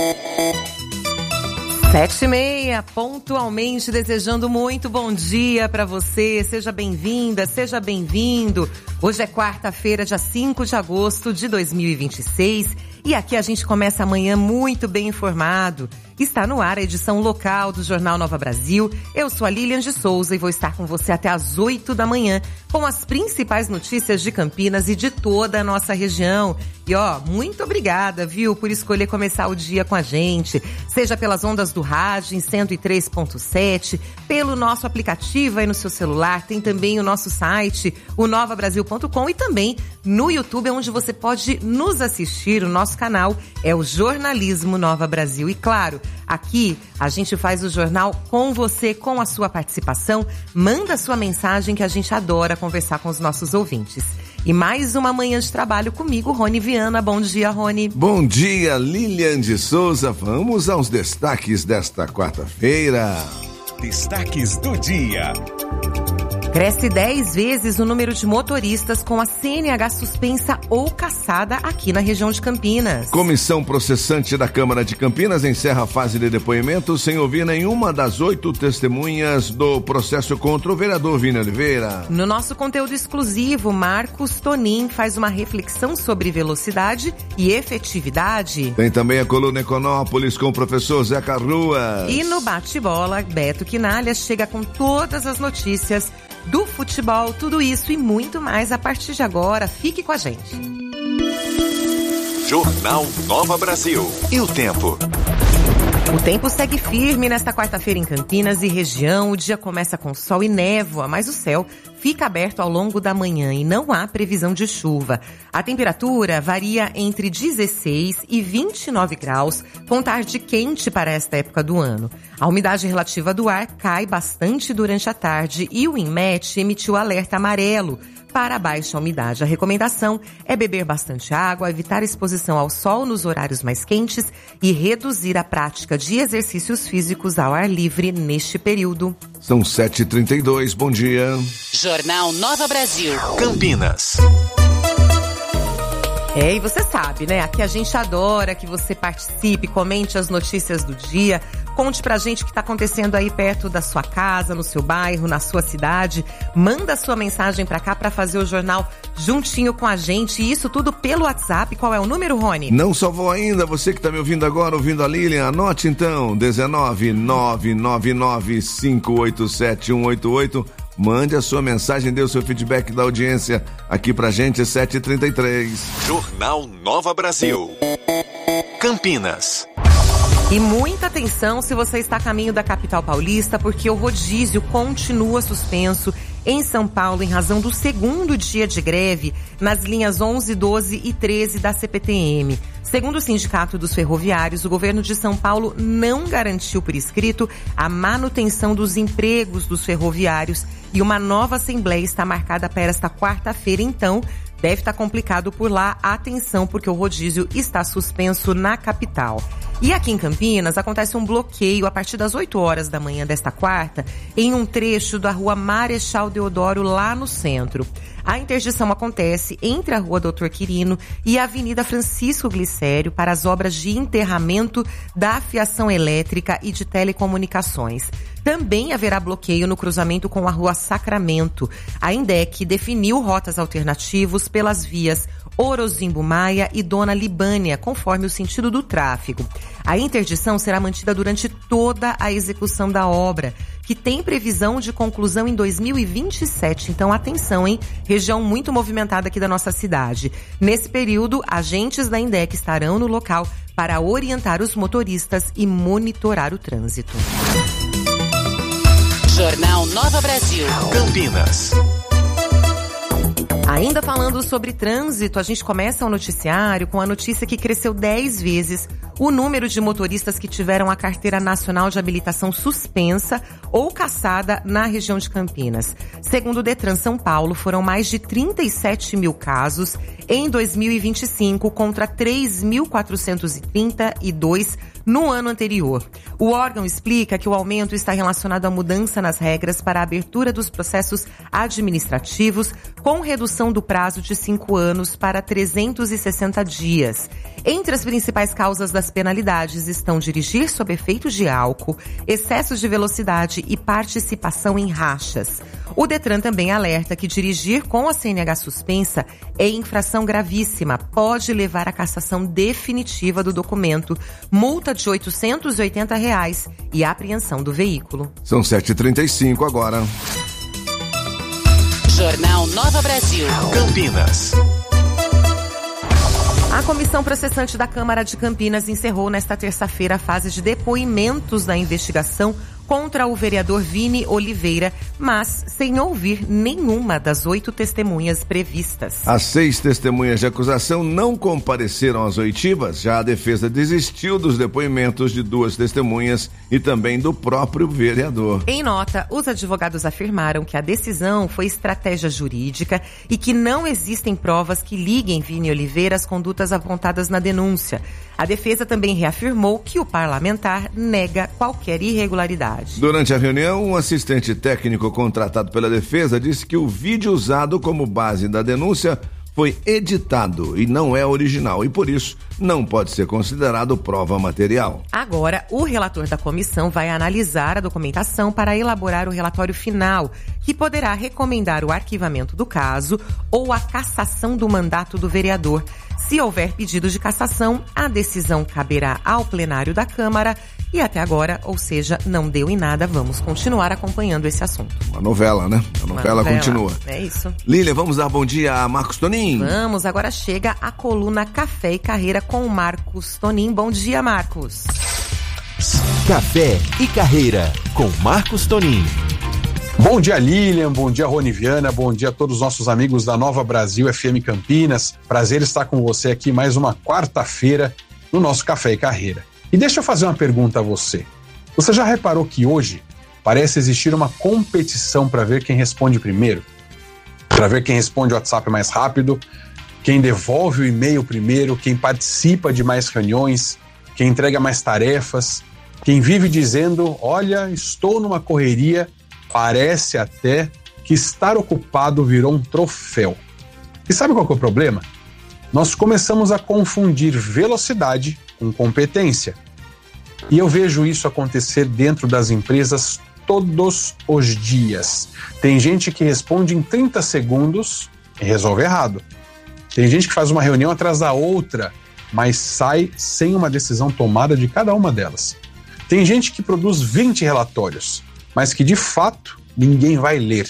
Sete e meia, pontualmente, desejando muito bom dia para você. Seja bem-vinda, seja bem-vindo. Hoje é quarta-feira, dia cinco de agosto de dois mil e vinte e seis. E aqui a gente começa amanhã muito bem informado. Está no ar a edição local do Jornal Nova Brasil. Eu sou a Lilian de Souza e vou estar com você até às oito da manhã com as principais notícias de Campinas e de toda a nossa região. E ó, muito obrigada, viu, por escolher começar o dia com a gente. Seja pelas ondas do rádio em cento e três ponto sete, pelo nosso aplicativo aí no seu celular, tem também o nosso site, o nova brasil ponto com, e também no YouTube, onde você pode nos assistir. O nosso canal é o Jornalismo Nova Brasil. E claro, aqui a gente faz o jornal com você, com a sua participação. Manda sua mensagem que a gente adora conversar com os nossos ouvintes. E mais uma manhã de trabalho comigo, Rony Viana. Bom dia, Rony. Bom dia, Lilian de Souza. Vamos aos destaques desta quarta-feira. Destaques do dia. Cresce dez vezes o número de motoristas com a C N H suspensa ou cassada aqui na região de Campinas. Comissão processante da Câmara de Campinas encerra a fase de depoimento sem ouvir nenhuma das oito testemunhas do processo contra o vereador Vini Oliveira. No nosso conteúdo exclusivo, Marcos Tonin faz uma reflexão sobre velocidade e efetividade. Tem também a coluna Econópolis com o professor Zeca Ruas. E no bate-bola, Beto Quinalha chega com todas as notícias do futebol, tudo isso e muito mais a partir de agora. Fique com a gente. Jornal Nova Brasil. E o tempo? O tempo segue firme nesta quarta-feira em Campinas e região. O dia começa com sol e névoa, mas o céu fica aberto ao longo da manhã e não há previsão de chuva. A temperatura varia entre dezesseis e vinte e nove graus, com tarde quente para esta época do ano. A umidade relativa do ar cai bastante durante a tarde e o INMET emitiu alerta amarelo para a baixa umidade. A recomendação é beber bastante água, evitar exposição ao sol nos horários mais quentes e reduzir a prática de exercícios físicos ao ar livre neste período. São sete e trinta e dois, bom dia. Jornal Nova Brasil. Campinas. É, e você sabe, né? Aqui a gente adora que você participe, comente as notícias do dia, conte pra gente o que tá acontecendo aí perto da sua casa, no seu bairro, na sua cidade. Manda sua mensagem pra cá pra fazer o jornal juntinho com a gente. E isso tudo pelo WhatsApp. Qual é o número, Rony? Não salvou ainda, você que tá me ouvindo agora, ouvindo a Lilian, anote então, dezenove, nove nove nove, cinco oito sete, um oito oito. Mande a sua mensagem, dê o seu feedback da audiência aqui pra gente, sete e trinta e três. Jornal Nova Brasil. Campinas. E muita atenção se você está a caminho da capital paulista, porque o rodízio continua suspenso em São Paulo em razão do segundo dia de greve nas linhas onze, doze e treze da C P T M. Segundo o Sindicato dos Ferroviários, o governo de São Paulo não garantiu por escrito a manutenção dos empregos dos ferroviários e uma nova assembleia está marcada para esta quarta-feira, então deve estar complicado por lá. Atenção, porque o rodízio está suspenso na capital. E aqui em Campinas acontece um bloqueio a partir das oito horas da manhã desta quarta em um trecho da rua Marechal Deodoro, lá no centro. A interdição acontece entre a rua Doutor Quirino e a Avenida Francisco Glicério para as obras de enterramento da fiação elétrica e de telecomunicações. Também haverá bloqueio no cruzamento com a rua Sacramento. A INDEC definiu rotas alternativas pelas vias Orozimbo Maia e Dona Libânia, conforme o sentido do tráfego. A interdição será mantida durante toda a execução da obra, que tem previsão de conclusão em dois mil e vinte e sete. Então, atenção, hein? Região muito movimentada aqui da nossa cidade. Nesse período, agentes da INDEC estarão no local para orientar os motoristas e monitorar o trânsito. Jornal Nova Brasil. Campinas. Ainda falando sobre trânsito, a gente começa o noticiário com a notícia que cresceu dez vezes o número de motoristas que tiveram a carteira nacional de habilitação suspensa ou cassada na região de Campinas. Segundo o Detran São Paulo, foram mais de trinta e sete mil casos em dois mil e vinte e cinco contra três mil quatrocentos e trinta e dois no ano anterior. O órgão explica que o aumento está relacionado à mudança nas regras para a abertura dos processos administrativos, com redução do prazo de cinco anos para trezentos e sessenta dias. Entre as principais causas das penalidades estão dirigir sob efeitos de álcool, excessos de velocidade e participação em rachas. O Detran também alerta que dirigir com a C N H suspensa é infração gravíssima, pode levar à cassação definitiva do documento, multa de oitocentos e oitenta reais e apreensão do veículo. São sete e trinta e cinco agora. Jornal Nova Brasil. Campinas. A Comissão Processante da Câmara de Campinas encerrou nesta terça-feira a fase de depoimentos da investigação contra o vereador Vini Oliveira, mas sem ouvir nenhuma das oito testemunhas previstas. As seis testemunhas de acusação não compareceram às oitivas. Já a defesa desistiu dos depoimentos de duas testemunhas e também do próprio vereador. Em nota, os advogados afirmaram que a decisão foi estratégia jurídica e que não existem provas que liguem Vini Oliveira às condutas apontadas na denúncia. A defesa também reafirmou que o parlamentar nega qualquer irregularidade. Durante a reunião, um assistente técnico contratado pela defesa disse que o vídeo usado como base da denúncia foi editado e não é original e, por isso, não pode ser considerado prova material. Agora, o relator da comissão vai analisar a documentação para elaborar o relatório final, que poderá recomendar o arquivamento do caso ou a cassação do mandato do vereador. Se houver pedido de cassação, a decisão caberá ao plenário da Câmara e até agora, ou seja, não deu em nada. Vamos continuar acompanhando esse assunto. Uma novela, né? A novela, novela continua. É isso. Lília, vamos dar bom dia a Marcos Tonin? Vamos, agora chega a coluna Café e Carreira com o Marcos Tonin. Bom dia, Marcos. Café e Carreira com Marcos Tonin. Bom dia, Lilian, bom dia, Rony Viana, bom dia a todos os nossos amigos da Nova Brasil F M Campinas. Prazer estar com você aqui mais uma quarta-feira no nosso Café e Carreira. E deixa eu fazer uma pergunta a você. Você já reparou que hoje parece existir uma competição para ver quem responde primeiro? Para ver quem responde o WhatsApp mais rápido, quem devolve o e-mail primeiro, quem participa de mais reuniões, quem entrega mais tarefas, quem vive dizendo, olha, estou numa correria. Parece até que estar ocupado virou um troféu. E sabe qual que é o problema? Nós começamos a confundir velocidade com competência. E eu vejo isso acontecer dentro das empresas todos os dias. Tem gente que responde em trinta segundos e resolve errado. Tem gente que faz uma reunião atrás da outra, mas sai sem uma decisão tomada de cada uma delas. Tem gente que produz vinte relatórios, mas que de fato ninguém vai ler.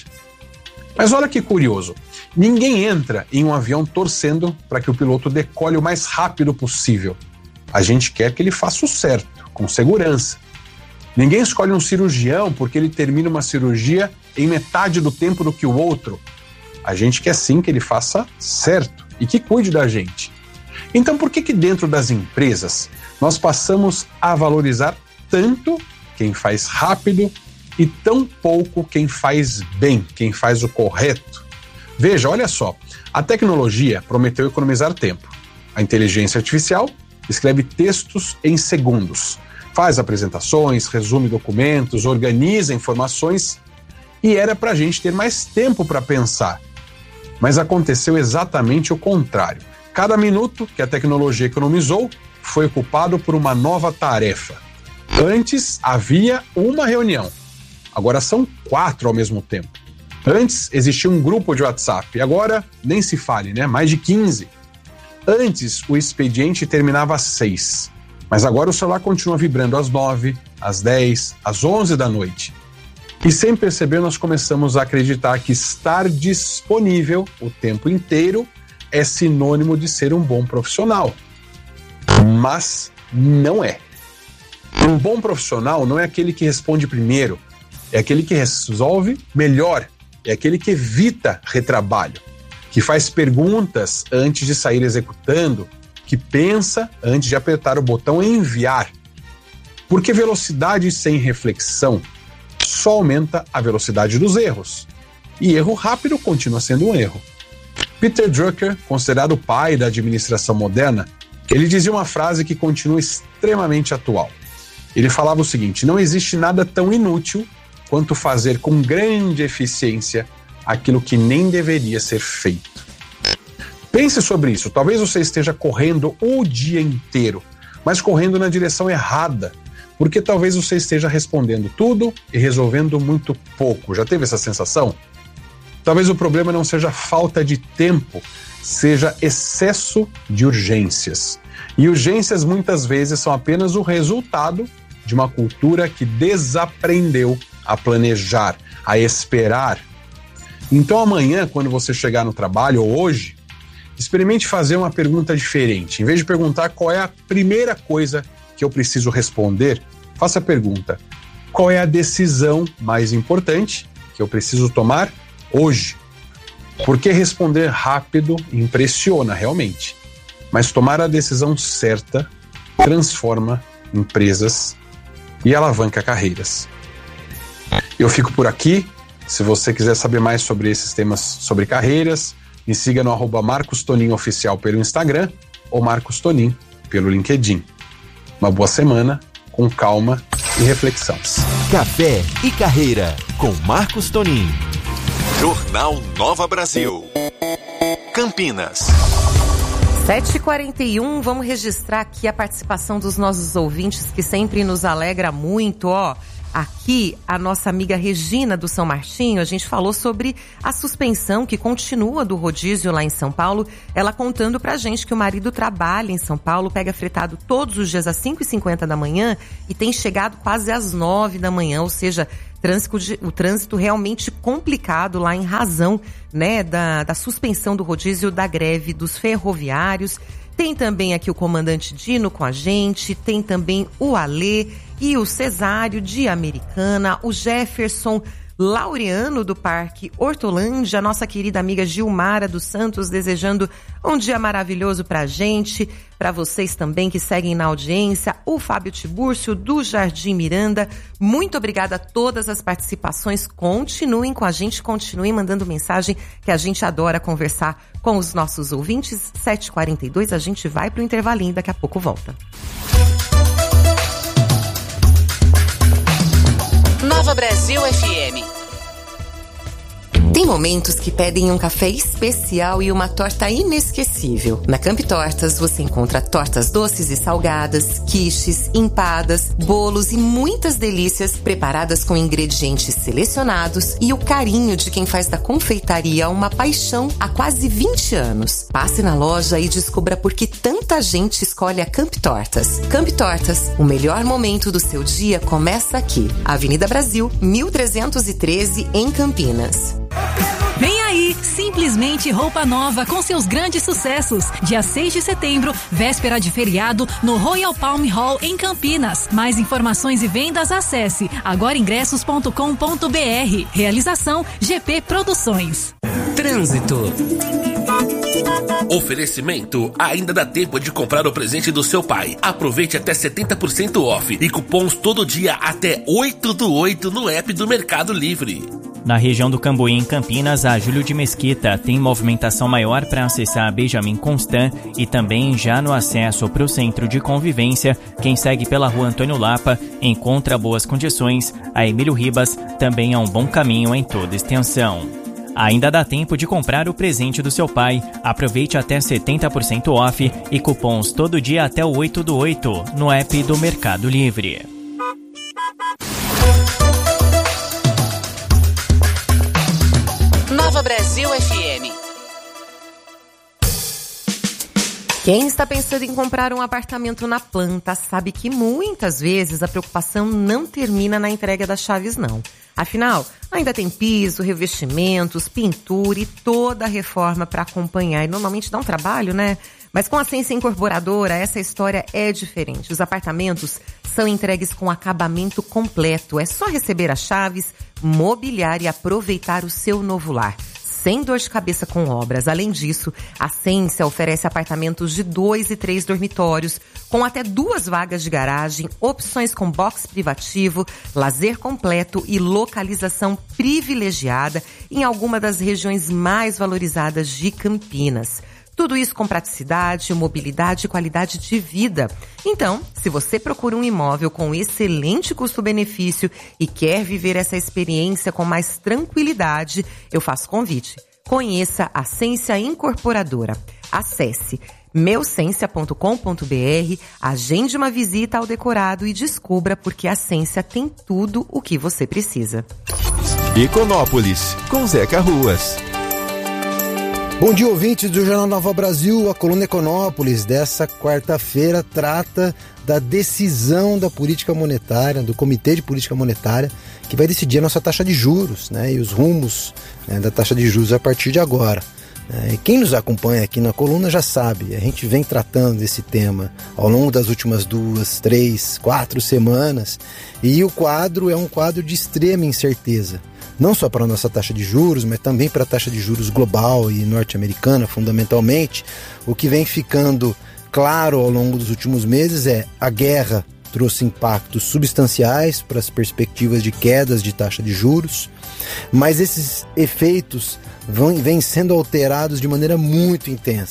Mas olha que curioso, ninguém entra em um avião torcendo para que o piloto decole o mais rápido possível. A gente quer que ele faça o certo, com segurança. Ninguém escolhe um cirurgião porque ele termina uma cirurgia em metade do tempo do que o outro. A gente quer sim que ele faça certo e que cuide da gente. Então por que que dentro das empresas nós passamos a valorizar tanto quem faz rápido e tão pouco quem faz bem, quem faz o correto? Veja, olha só, a tecnologia prometeu economizar tempo. A inteligência artificial escreve textos em segundos, faz apresentações, resume documentos, organiza informações e era para a gente ter mais tempo para pensar. Mas aconteceu exatamente o contrário. Cada minuto que a tecnologia economizou foi ocupado por uma nova tarefa. Antes havia uma reunião. Agora são quatro ao mesmo tempo. Antes existia um grupo de WhatsApp, agora nem se fale, né? Mais de quinze. Antes o expediente terminava às seis, mas agora o celular continua vibrando às nove, às dez, às onze da noite. E sem perceber nós começamos a acreditar que estar disponível o tempo inteiro é sinônimo de ser um bom profissional. Mas não é. Um bom profissional não é aquele que responde primeiro, é aquele que resolve melhor, é aquele que evita retrabalho, que faz perguntas antes de sair executando, que pensa antes de apertar o botão enviar. Porque velocidade sem reflexão só aumenta a velocidade dos erros. E erro rápido continua sendo um erro. Peter Drucker, considerado o pai da administração moderna, ele dizia uma frase que continua extremamente atual. Ele falava o seguinte: não existe nada tão inútil quanto fazer com grande eficiência aquilo que nem deveria ser feito. Pense sobre isso. Talvez você esteja correndo o dia inteiro, mas correndo na direção errada, porque talvez você esteja respondendo tudo e resolvendo muito pouco. Já teve essa sensação? Talvez o problema não seja falta de tempo, seja excesso de urgências. E urgências muitas vezes são apenas o resultado de uma cultura que desaprendeu a planejar, a esperar. Então amanhã, quando você chegar no trabalho, ou hoje, experimente fazer uma pergunta diferente. Em vez de perguntar qual é a primeira coisa que eu preciso responder, faça a pergunta: qual é a decisão mais importante que eu preciso tomar hoje? Porque responder rápido impressiona realmente, mas tomar a decisão certa transforma empresas e alavanca carreiras. Eu fico por aqui. Se você quiser saber mais sobre esses temas sobre carreiras, me siga no arroba Marcos Tonin Oficial pelo Instagram ou Marcos Tonin pelo LinkedIn. Uma boa semana, com calma e reflexão. Café e Carreira, com Marcos Tonin. Jornal Nova Brasil. Campinas. sete e quarenta e um, vamos registrar aqui a participação dos nossos ouvintes, que sempre nos alegra muito, ó. Aqui, a nossa amiga Regina do São Martinho, a gente falou sobre a suspensão que continua do rodízio lá em São Paulo. Ela contando pra gente que o marido trabalha em São Paulo, pega fretado todos os dias às cinco e cinquenta da manhã e tem chegado quase às nove da manhã, ou seja, trânsito, o trânsito realmente complicado lá em razão, né, da, da suspensão do rodízio, da greve dos ferroviários. Tem também aqui o comandante Dino com a gente, tem também o Alê e o Cesário de Americana, o Jefferson Laureano do Parque Hortolândia, nossa querida amiga Gilmara dos Santos desejando um dia maravilhoso pra gente, pra vocês também que seguem na audiência, o Fábio Tibúrcio do Jardim Miranda. Muito obrigada a todas as participações, continuem com a gente, continuem mandando mensagem, que a gente adora conversar com os nossos ouvintes. sete e quarenta e dois, a gente vai pro intervalinho, daqui a pouco volta. Nova Brasil F M. Tem momentos que pedem um café especial e uma torta inesquecível. Na Camp Tortas você encontra tortas doces e salgadas, quiches, empadas, bolos e muitas delícias preparadas com ingredientes selecionados e o carinho de quem faz da confeitaria uma paixão há quase vinte anos. Passe na loja e descubra por que tanta gente escolhe a Camp Tortas. Camp Tortas, o melhor momento do seu dia começa aqui. Avenida Brasil, mil trezentos e treze, em Campinas. Vem aí, simplesmente roupa nova com seus grandes sucessos. Dia seis de setembro, véspera de feriado, no Royal Palm Hall em Campinas. Mais informações e vendas, acesse agora ingressos ponto com ponto b r. Realização G P Produções. Trânsito. Oferecimento: ainda dá tempo de comprar o presente do seu pai. Aproveite até setenta por cento off e cupons todo dia até oito do oito no app do Mercado Livre. Na região do Cambuí, em Campinas, a Júlio de Mesquita tem movimentação maior para acessar a Benjamin Constant e também já no acesso para o Centro de Convivência. Quem segue pela rua Antônio Lapa encontra boas condições. A Emílio Ribas também é um bom caminho em toda extensão. Ainda dá tempo de comprar o presente do seu pai. Aproveite até setenta por cento off e cupons todo dia até o oito do oito no app do Mercado Livre. Nova Brasil F M. Quem está pensando em comprar um apartamento na planta sabe que muitas vezes a preocupação não termina na entrega das chaves, não. Afinal, ainda tem piso, revestimentos, pintura e toda a reforma para acompanhar. E normalmente dá um trabalho, né? Mas com a Ascensia Incorporadora, essa história é diferente. Os apartamentos são entregues com acabamento completo. É só receber as chaves, mobiliar e aproveitar o seu novo lar, sem dor de cabeça com obras. Além disso, a Ascensia oferece apartamentos de dois e três dormitórios, com até duas vagas de garagem, opções com box privativo, lazer completo e localização privilegiada em alguma das regiões mais valorizadas de Campinas. Tudo isso com praticidade, mobilidade e qualidade de vida. Então, se você procura um imóvel com excelente custo-benefício e quer viver essa experiência com mais tranquilidade, eu faço convite. Conheça a Ascensia Incorporadora. Acesse meu sensia ponto com ponto b r, agende uma visita ao decorado e descubra porque a Ascensia tem tudo o que você precisa. Econópolis, com Zeca Ruas. Bom dia, ouvintes do Jornal Nova Brasil. A coluna Econópolis dessa quarta-feira trata da decisão da política monetária, do Comitê de Política Monetária, que vai decidir a nossa taxa de juros, né, e os rumos, né, da taxa de juros a partir de agora. E quem nos acompanha aqui na coluna já sabe, a gente vem tratando desse tema ao longo das últimas duas, três, quatro semanas, e o quadro é um quadro de extrema incerteza. Não só para a nossa taxa de juros, mas também para a taxa de juros global e norte-americana, fundamentalmente. O que vem ficando claro ao longo dos últimos meses é a guerra trouxe impactos substanciais para as perspectivas de quedas de taxa de juros, mas esses efeitos vão, vêm sendo alterados de maneira muito intensa.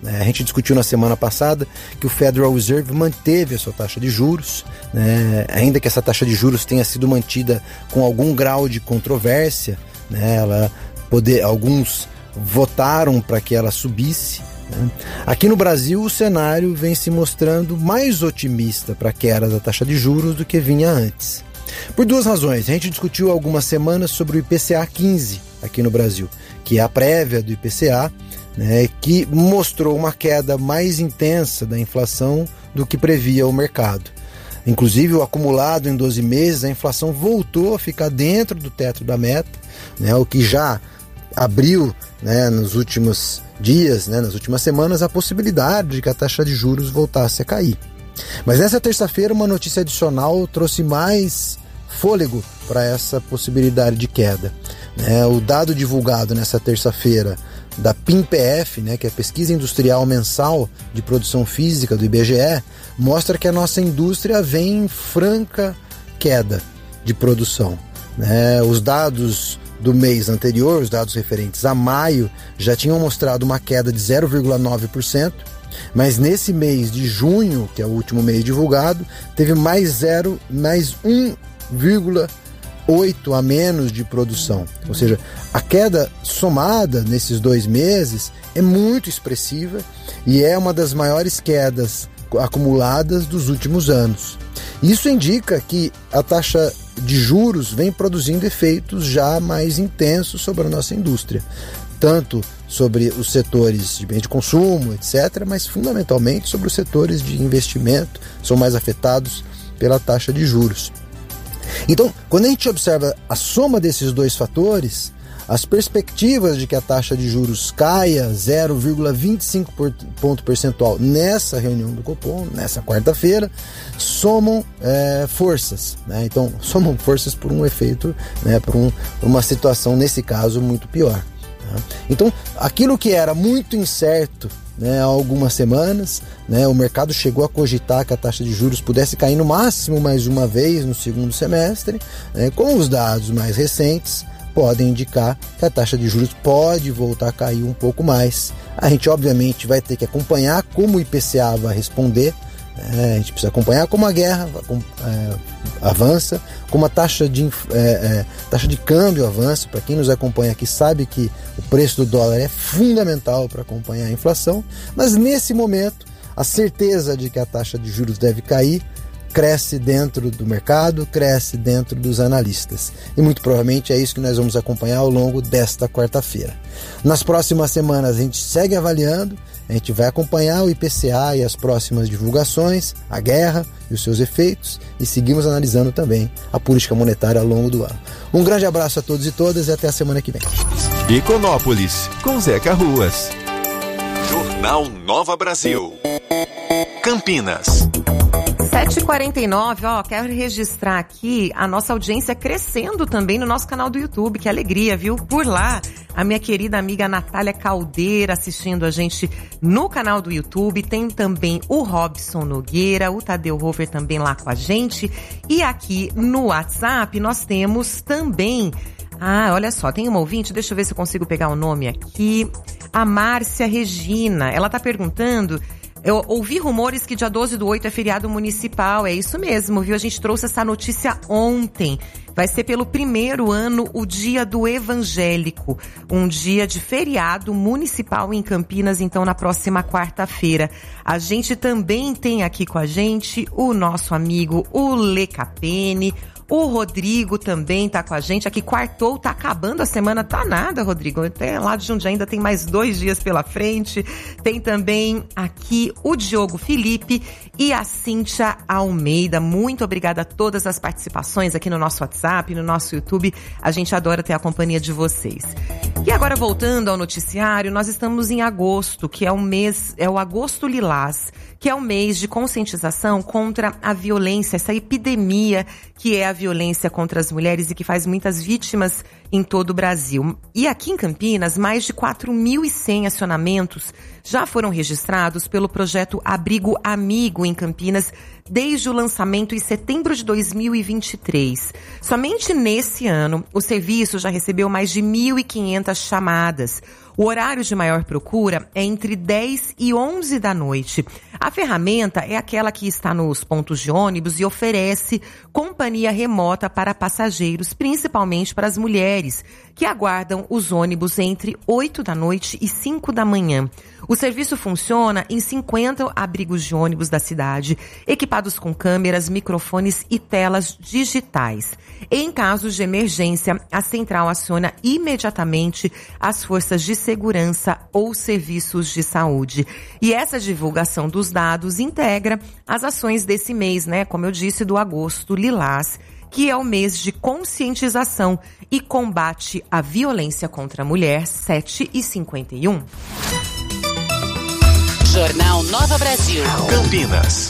A gente discutiu na semana passada que o Federal Reserve manteve a sua taxa de juros, né? Ainda que essa taxa de juros tenha sido mantida com algum grau de controvérsia, né? Ela poder, alguns votaram para que ela subisse. Né? Aqui no Brasil, o cenário vem se mostrando mais otimista para a queda da taxa de juros do que vinha antes. Por duas razões. A gente discutiu há algumas semanas sobre o I P C A quinze aqui no Brasil, que é a prévia do I P C A, né, que mostrou uma queda mais intensa da inflação do que previa o mercado. Inclusive, o acumulado em doze meses, a inflação voltou a ficar dentro do teto da meta, né, o que já abriu, né, nos últimos dias, né, nas últimas semanas, a possibilidade de que a taxa de juros voltasse a cair. Mas nessa terça-feira, uma notícia adicional trouxe mais fôlego para essa possibilidade de queda. Né, o dado divulgado nessa terça-feira da P I M P F, né, que é a Pesquisa Industrial Mensal de Produção Física do I B G E, mostra que a nossa indústria vem em franca queda de produção. Né? Os dados do mês anterior, os dados referentes a maio, já tinham mostrado uma queda de zero vírgula nove por cento, mas nesse mês de junho, que é o último mês divulgado, teve mais zero, mais um vírgula oito a menos de produção. Ou seja, a queda somada nesses dois meses é muito expressiva e é uma das maiores quedas acumuladas dos últimos anos. Isso indica que a taxa de juros vem produzindo efeitos já mais intensos sobre a nossa indústria, tanto sobre os setores de bens de consumo, etcétera, mas fundamentalmente sobre os setores de investimento, são mais afetados pela taxa de juros. Então, quando a gente observa a soma desses dois fatores, as perspectivas de que a taxa de juros caia zero vírgula vinte e cinco ponto percentual nessa reunião do Copom, nessa quarta-feira, somam é, forças. Né? Então, somam forças por um efeito, né, por, um, por uma situação, nesse caso, muito pior. Tá? Então, aquilo que era muito incerto, né, há algumas semanas, né, o mercado chegou a cogitar que a taxa de juros pudesse cair no máximo mais uma vez no segundo semestre, né, com os dados mais recentes podem indicar que a taxa de juros pode voltar a cair um pouco mais. A gente obviamente vai ter que acompanhar como o I P C A vai responder, né, a gente precisa acompanhar como a guerra é, avança, como a taxa de, é, é, taxa de câmbio avança. Para quem nos acompanha aqui sabe que o preço do dólar é fundamental para acompanhar a inflação, mas nesse momento a certeza de que a taxa de juros deve cair cresce dentro do mercado, cresce dentro dos analistas. E muito provavelmente é isso que nós vamos acompanhar ao longo desta quarta-feira. Nas próximas semanas a gente segue avaliando, a gente vai acompanhar o I P C A e as próximas divulgações, a guerra e os seus efeitos, e seguimos analisando também a política monetária ao longo do ano. Um grande abraço a todos e todas e até a semana que vem. Econópolis, com Zeca Ruas. Jornal Nova Brasil. Campinas. sete e quarenta e nove, ó, quero registrar aqui a nossa audiência crescendo também no nosso canal do YouTube, que alegria, viu? Por lá, a minha querida amiga Natália Caldeira assistindo a gente no canal do YouTube, tem também o Robson Nogueira, o Tadeu Rover também lá com a gente, e aqui no WhatsApp nós temos também, ah, olha só, tem uma ouvinte, deixa eu ver se eu consigo pegar o nome aqui, a Márcia Regina, ela tá perguntando... Eu ouvi rumores que dia doze do oito é feriado municipal, é isso mesmo, viu? A gente trouxe essa notícia ontem. Vai ser pelo primeiro ano o Dia do Evangélico, um dia de feriado municipal em Campinas, então na próxima quarta-feira. A gente também tem aqui com a gente o nosso amigo o Lê Capene. O Rodrigo também tá com a gente. Aqui quartou, tá acabando a semana, tá nada, Rodrigo. Até lá de Jundiaí ainda tem mais dois dias pela frente. Tem também aqui o Diogo Felipe e a Cíntia Almeida. Muito obrigada a todas as participações aqui no nosso WhatsApp, no nosso YouTube. A gente adora ter a companhia de vocês. E agora, voltando ao noticiário, nós estamos em agosto, que é o mês, é o Agosto Lilás, que é o mês de conscientização contra a violência, essa epidemia que é a violência contra as mulheres e que faz muitas vítimas em todo o Brasil. E aqui em Campinas, mais de quatro mil e cem acionamentos já foram registrados pelo projeto Abrigo Amigo em Campinas desde o lançamento em setembro de dois mil e vinte e três. Somente nesse ano, o serviço já recebeu mais de mil e quinhentas chamadas. O horário de maior procura é entre dez e onze da noite. A ferramenta é aquela que está nos pontos de ônibus e oferece companhia remota para passageiros, principalmente para as mulheres, que aguardam os ônibus entre oito da noite e cinco da manhã. O serviço funciona em cinquenta abrigos de ônibus da cidade, equipados com câmeras, microfones e telas digitais. Em casos de emergência, a central aciona imediatamente as forças de segurança ou serviços de saúde. E essa divulgação dos dados integra as ações desse mês, né? Como eu disse, do Agosto Lilás, que é o mês de conscientização e combate à violência contra a mulher, sete e cinquenta e um. Jornal Nova Brasil. Campinas.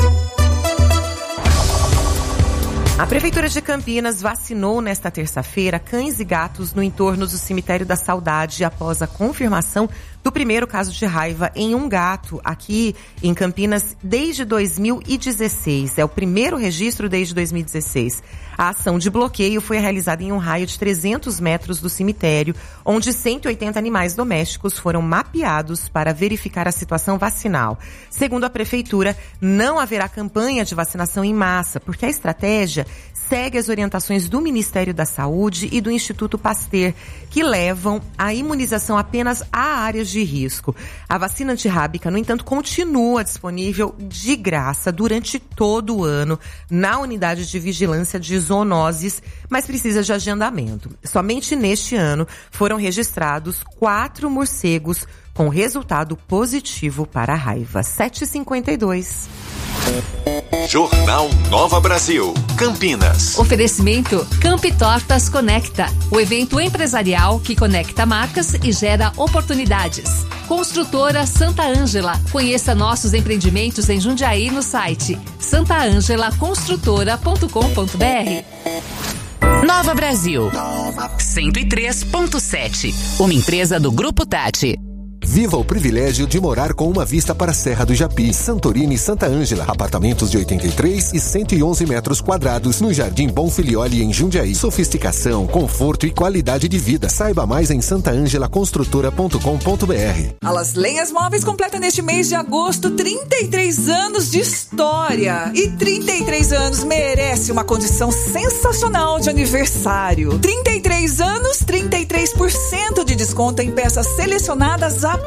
A Prefeitura de Campinas vacinou nesta terça-feira cães e gatos no entorno do Cemitério da Saudade após a confirmação do primeiro caso de raiva em um gato aqui em Campinas desde dois mil e dezesseis. É o primeiro registro desde dois mil e dezesseis. A ação de bloqueio foi realizada em um raio de trezentos metros do cemitério, onde cento e oitenta animais domésticos foram mapeados para verificar a situação vacinal. Segundo a Prefeitura, não haverá campanha de vacinação em massa, porque a estratégia segue as orientações do Ministério da Saúde e do Instituto Pasteur, que levam a imunização apenas a áreas de risco. A vacina antirrábica, no entanto, continua disponível de graça durante todo o ano na unidade de vigilância de zoonoses, mas precisa de agendamento. Somente neste ano foram registrados quatro morcegos com resultado positivo para a raiva. sete e cinquenta e dois. Jornal Nova Brasil, Campinas. Oferecimento Campi Tortas Conecta, o evento empresarial que conecta marcas e gera oportunidades. Construtora Santa Ângela. Conheça nossos empreendimentos em Jundiaí no site santa angela construtora ponto com ponto b r. Nova Brasil, cento e três ponto sete. Uma empresa do Grupo Tati. Viva o privilégio de morar com uma vista para a Serra do Japi, Santorini e Santa Ângela. Apartamentos de oitenta e três e cento e onze metros quadrados no Jardim Bonfilioli, em Jundiaí. Sofisticação, conforto e qualidade de vida. Saiba mais em santa angela construtora ponto com ponto b r. A Las Lenhas Móveis completa neste mês de agosto trinta e três anos de história. E trinta e três anos merece uma condição sensacional de aniversário. trinta e três anos, trinta e três por cento de desconto em peças selecionadas a